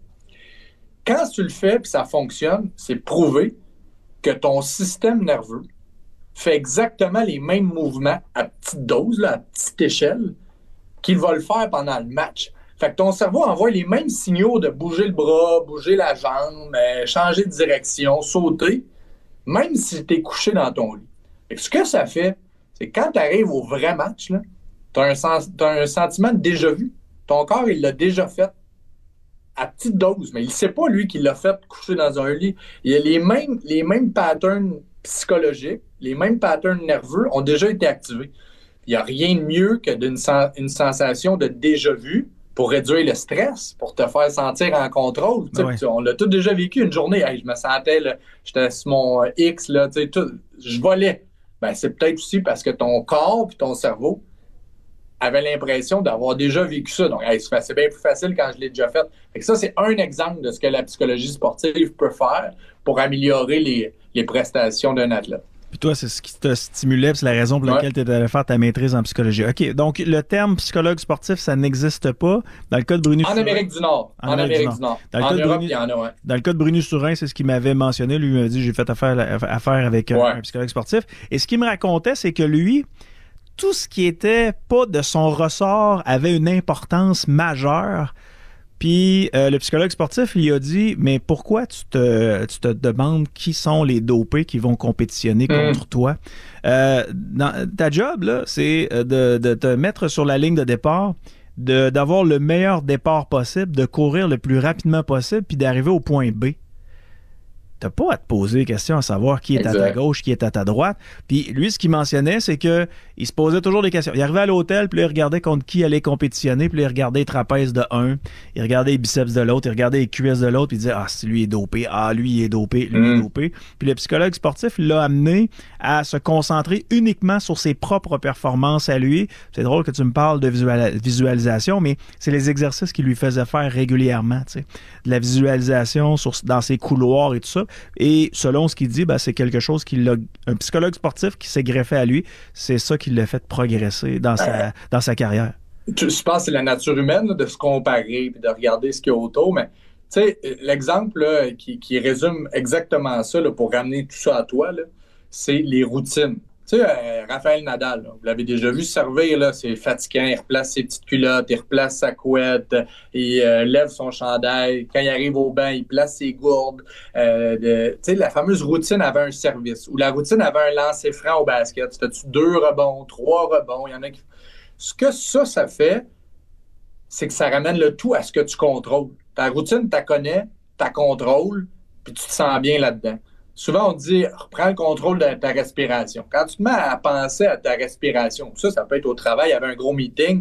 S15: Quand tu le fais puis ça fonctionne, c'est prouvé que ton système nerveux fait exactement les mêmes mouvements à petite dose, là, à petite échelle, qu'il va le faire pendant le match. Fait que ton cerveau envoie les mêmes signaux de bouger le bras, bouger la jambe, changer de direction, sauter, même si tu es couché dans ton lit. Fait que ce que ça fait, c'est que quand tu arrives au vrai match, tu as un sentiment de déjà-vu. Ton corps, il l'a déjà fait à petite dose, mais il ne sait pas, lui, qu'il l'a fait couché dans un lit. Il y a les mêmes patterns psychologiques, les mêmes patterns nerveux ont déjà été activés. Il n'y a rien de mieux que une sensation de déjà-vu pour réduire le stress, pour te faire sentir en contrôle. Ouais. On l'a tous déjà vécu une journée. Hey, je me sentais, j'étais sur mon X, là, je volais. Ben, c'est peut-être aussi parce que ton corps et ton cerveau avaient l'impression d'avoir déjà vécu ça. Donc, hey, c'est bien plus facile quand je l'ai déjà fait. Fait que ça, c'est un exemple de ce que la psychologie sportive peut faire pour améliorer les prestations d'un athlète.
S14: Puis toi, c'est ce qui te stimulait, c'est la raison pour laquelle tu étais allé faire ta maîtrise en psychologie. OK, donc le terme psychologue sportif, ça n'existe pas. Dans le cas de Brunu-Surin...
S15: En Amérique du Nord. En Amérique du Nord. En Europe, il y en a, ouais.
S14: Dans le cas de Brunu-Surin, c'est ce qu'il m'avait mentionné. Lui, il m'a dit, j'ai fait affaire avec un psychologue sportif. Et ce qu'il me racontait, c'est que lui, tout ce qui était pas de son ressort avait une importance majeure. Puis le psychologue sportif lui a dit, mais pourquoi tu te demandes qui sont les dopés qui vont compétitionner contre toi? Ta job, là, c'est de te mettre sur la ligne de départ, d'avoir le meilleur départ possible, de courir le plus rapidement possible, puis d'arriver au point B. T'as pas à te poser des questions à savoir qui est à ta gauche, qui est à ta droite. Puis lui, ce qu'il mentionnait, c'est que il se posait toujours des questions. Il arrivait à l'hôtel, puis là, il regardait contre qui allait compétitionner, puis là, il regardait les trapèzes de un, il regardait les biceps de l'autre, il regardait les cuisses de l'autre, puis il disait « Ah, si lui est dopé, ah, lui il est dopé, lui il est dopé. » Puis le psychologue sportif l'a amené à se concentrer uniquement sur ses propres performances à lui. C'est drôle que tu me parles de visualisation, mais c'est les exercices qu'il lui faisait faire régulièrement, tu sais. De la visualisation dans ses couloirs et tout ça. Et selon ce qu'il dit, c'est quelque chose un psychologue sportif qui s'est greffé à lui, c'est ça qui l'a fait progresser dans sa carrière.
S15: Je pense que c'est la nature humaine de se comparer et de regarder ce qu'il y a autour, mais tu sais, l'exemple là, qui résume exactement ça là, pour ramener tout ça à toi, là, c'est les routines. Tu sais, Rafael Nadal, là, vous l'avez déjà vu servir, là, c'est fatigant, il replace ses petites culottes, il replace sa couette, il lève son chandail, quand il arrive au banc, il place ses gourdes. Tu sais, la fameuse routine avant un service, ou la routine avant un lancer franc au basket. Tu fais-tu 2 rebonds, 3 rebonds, il y en a qui... Ce que ça fait, c'est que ça ramène le tout à ce que tu contrôles. Ta routine, tu la connais, tu la contrôles, puis tu te sens bien là-dedans. Souvent, on dit, reprends le contrôle de ta respiration. Quand tu te mets à penser à ta respiration, ça peut être au travail, il y avait un gros meeting.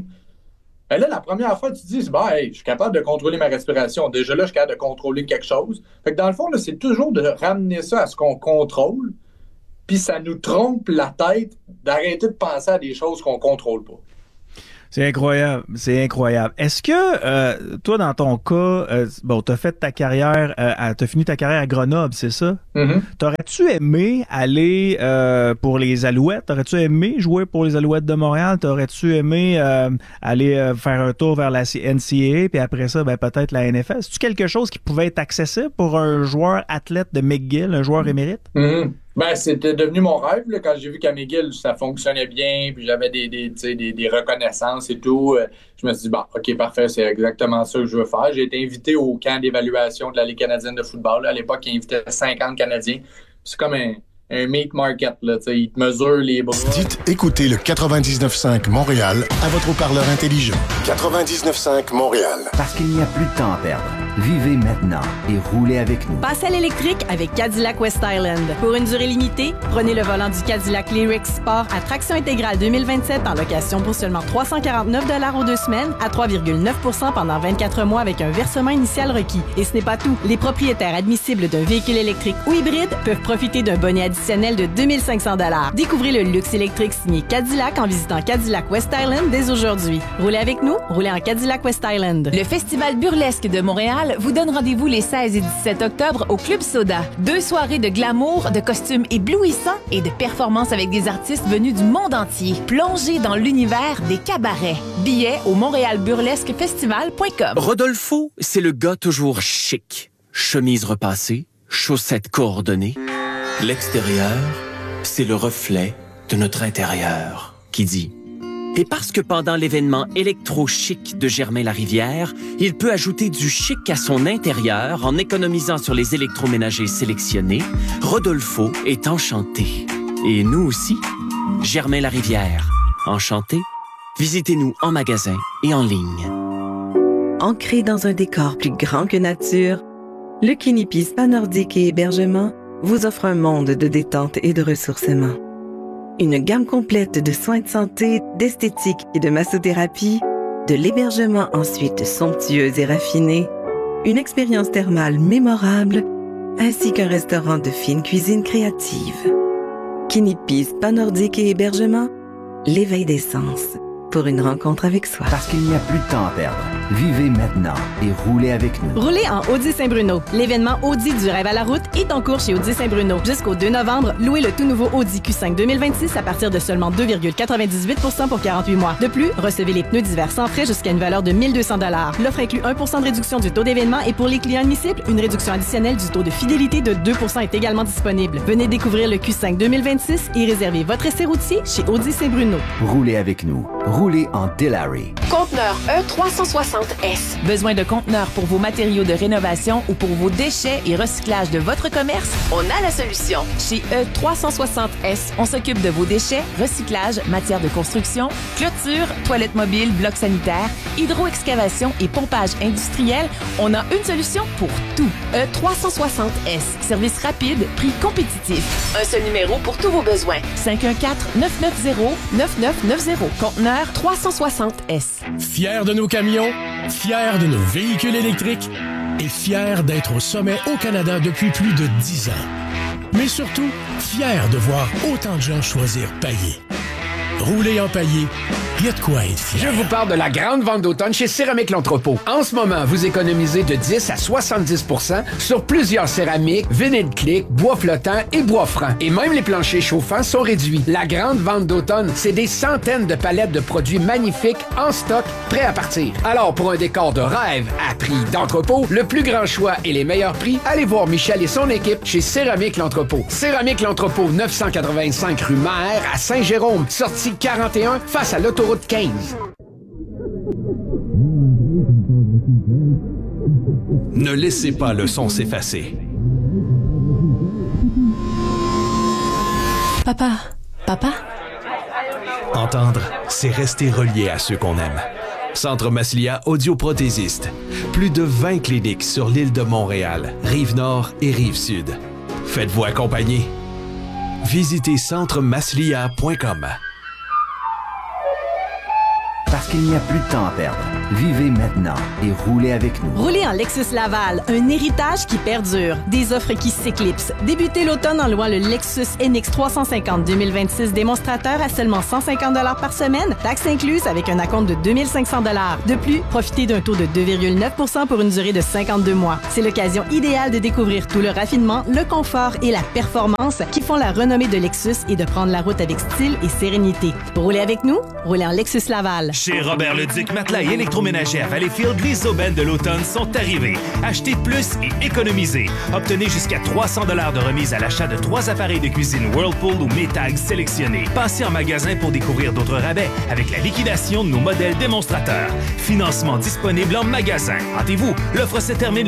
S15: Et là, la première fois, tu te dis, hey, je suis capable de contrôler ma respiration. Déjà là, je suis capable de contrôler quelque chose. Fait que dans le fond, là, c'est toujours de ramener ça à ce qu'on contrôle, puis ça nous trompe la tête d'arrêter de penser à des choses qu'on contrôle pas.
S14: C'est incroyable, c'est incroyable. Est-ce que, toi, dans ton cas, t'as fait ta carrière, t'as fini ta carrière à Grenoble, c'est ça?
S15: Mm-hmm.
S14: T'aurais-tu aimé aller pour les Alouettes? T'aurais-tu aimé jouer pour les Alouettes de Montréal? T'aurais-tu aimé aller faire un tour vers la NCAA, puis après ça, peut-être la NFL? C'est-tu quelque chose qui pouvait être accessible pour un joueur athlète de McGill, un joueur émérite?
S15: Mm-hmm. C'était devenu mon rêve là, quand j'ai vu qu'à McGill, ça fonctionnait bien, puis j'avais des reconnaissances et tout. Je me suis dit, OK, parfait, c'est exactement ça que je veux faire. J'ai été invité au camp d'évaluation de la Ligue canadienne de football. Là. À l'époque, ils invitaient 50 Canadiens. C'est comme un meat market, là, ils te mesurent les bras.
S1: Dites écoutez le 99.5 Montréal à votre haut-parleur intelligent. 99.5 Montréal.
S7: Parce qu'il n'y a plus de temps à perdre. Vivez maintenant et roulez avec nous.
S3: Passez à l'électrique avec Cadillac West Island. Pour une durée limitée, prenez le volant du Cadillac Lyric Sport à traction intégrale 2027 en location pour seulement 349 $ aux 2 semaines à 3,9 % pendant 24 mois avec un versement initial requis. Et ce n'est pas tout. Les propriétaires admissibles d'un véhicule électrique ou hybride peuvent profiter d'un bonnet additionnel de 2500 $. Découvrez le luxe électrique signé Cadillac en visitant Cadillac West Island dès aujourd'hui. Roulez avec nous, roulez en Cadillac West Island.
S9: Le Festival burlesque de Montréal vous donne rendez-vous les 16 et 17 octobre au Club Soda. 2 soirées de glamour, de costumes éblouissants et de performances avec des artistes venus du monde entier. Plongez dans l'univers des cabarets. Billets au montréalburlesquefestival.com.
S12: Rodolfo, c'est le gars toujours chic. Chemise repassée, chaussettes coordonnées. L'extérieur, c'est le reflet de notre intérieur qui dit... Et parce que pendant l'événement électro-chic de Germain-Larivière, il peut ajouter du chic à son intérieur en économisant sur les électroménagers sélectionnés, Rodolfo est enchanté. Et nous aussi, Germain-Larivière. Enchanté? Visitez-nous en magasin et en ligne.
S16: Ancré dans un décor plus grand que nature, le Kinipi Spa Nordique et Hébergement vous offre un monde de détente et de ressourcement. Une gamme complète de soins de santé, d'esthétique et de massothérapie, de l'hébergement ensuite somptueux et raffiné, une expérience thermale mémorable, ainsi qu'un restaurant de fine cuisine créative. Kinipi Spa Nordique et Hébergement, l'éveil des sens pour une rencontre avec soi.
S7: Parce qu'il n'y a plus de temps à perdre. Vivez maintenant et roulez avec nous.
S3: Roulez en Audi Saint-Bruno. L'événement Audi du rêve à la route est en cours chez Audi Saint-Bruno. Jusqu'au 2 novembre, louez le tout nouveau Audi Q5 2026 à partir de seulement 2,98 % pour 48 mois. De plus, recevez les pneus d'hiver sans frais jusqu'à une valeur de 1 200 $. L'offre inclut 1 % de réduction du taux d'événement et pour les clients admissibles, une réduction additionnelle du taux de fidélité de 2 % est également disponible. Venez découvrir le Q5 2026 et réservez votre essai routier chez Audi Saint-Bruno.
S7: Roulez avec nous. Roulez en Delary.
S9: Conteneur E360S. Besoin de conteneurs pour vos matériaux de rénovation ou pour vos déchets et recyclage de votre commerce? On a la solution. Chez E360S, on s'occupe de vos déchets, recyclage, matières de construction, clôture, toilettes mobiles, blocs sanitaires, hydro-excavation et pompage industriel. On a une solution pour tout. E360S. Service rapide, prix compétitif. Un seul numéro pour tous vos besoins. 514-990-9990. Conteneur 360S.
S17: Fiers de nos camions, fiers de nos véhicules électriques et fiers d'être au sommet au Canada depuis plus de 10 ans. Mais surtout, fiers de voir autant de gens choisir Paillé. Rouler en Paillé, il y a de quoi être fier.
S18: Je vous parle de la grande vente d'automne chez Céramique L'Entrepôt. En ce moment, vous économisez de 10 à 70 % sur plusieurs céramiques, vinyle click, bois flottant et bois franc. Et même les planchers chauffants sont réduits. La grande vente d'automne, c'est des centaines de palettes de produits magnifiques en stock, prêts à partir. Alors, pour un décor de rêve à prix d'entrepôt, le plus grand choix et les meilleurs prix, allez voir Michel et son équipe chez Céramique L'Entrepôt. Céramique L'Entrepôt, 985 rue Maher à Saint-Jérôme, sortie 41 face à l'autoroute 15.
S19: Ne laissez pas le son s'effacer.
S11: Papa? Papa?
S19: Entendre, c'est rester relié à ceux qu'on aime. Centre Maslia audioprothésiste. Plus de 20 cliniques sur l'île de Montréal, Rive-Nord et Rive-Sud. Faites-vous accompagner. Visitez centremaslia.com.
S7: Parce qu'il n'y a plus de temps à perdre. Vivez maintenant et roulez avec nous.
S3: Roulez en Lexus Laval, un héritage qui perdure. Des offres qui s'éclipsent. Débutez l'automne en louant le Lexus NX 350 2026 démonstrateur à seulement 150 $ par semaine, taxes incluses avec un acompte de 2500 $. De plus, profitez d'un taux de 2,9 % pour une durée de 52 mois. C'est l'occasion idéale de découvrir tout le raffinement, le confort et la performance qui font la renommée de Lexus et de prendre la route avec style et sérénité. Pour rouler avec nous, roulez en Lexus Laval.
S4: Chez Robert Leduc Matelas et électroménager à Valleyfield, les aubaines de l'automne sont arrivées. Achetez plus et économisez. Obtenez jusqu'à 300 $ de remise à l'achat de 3 appareils de cuisine Whirlpool ou Maytag sélectionnés. Passez en magasin pour découvrir d'autres rabais avec la liquidation de nos modèles démonstrateurs. Financement disponible en magasin. Hâtez-vous, l'offre se termine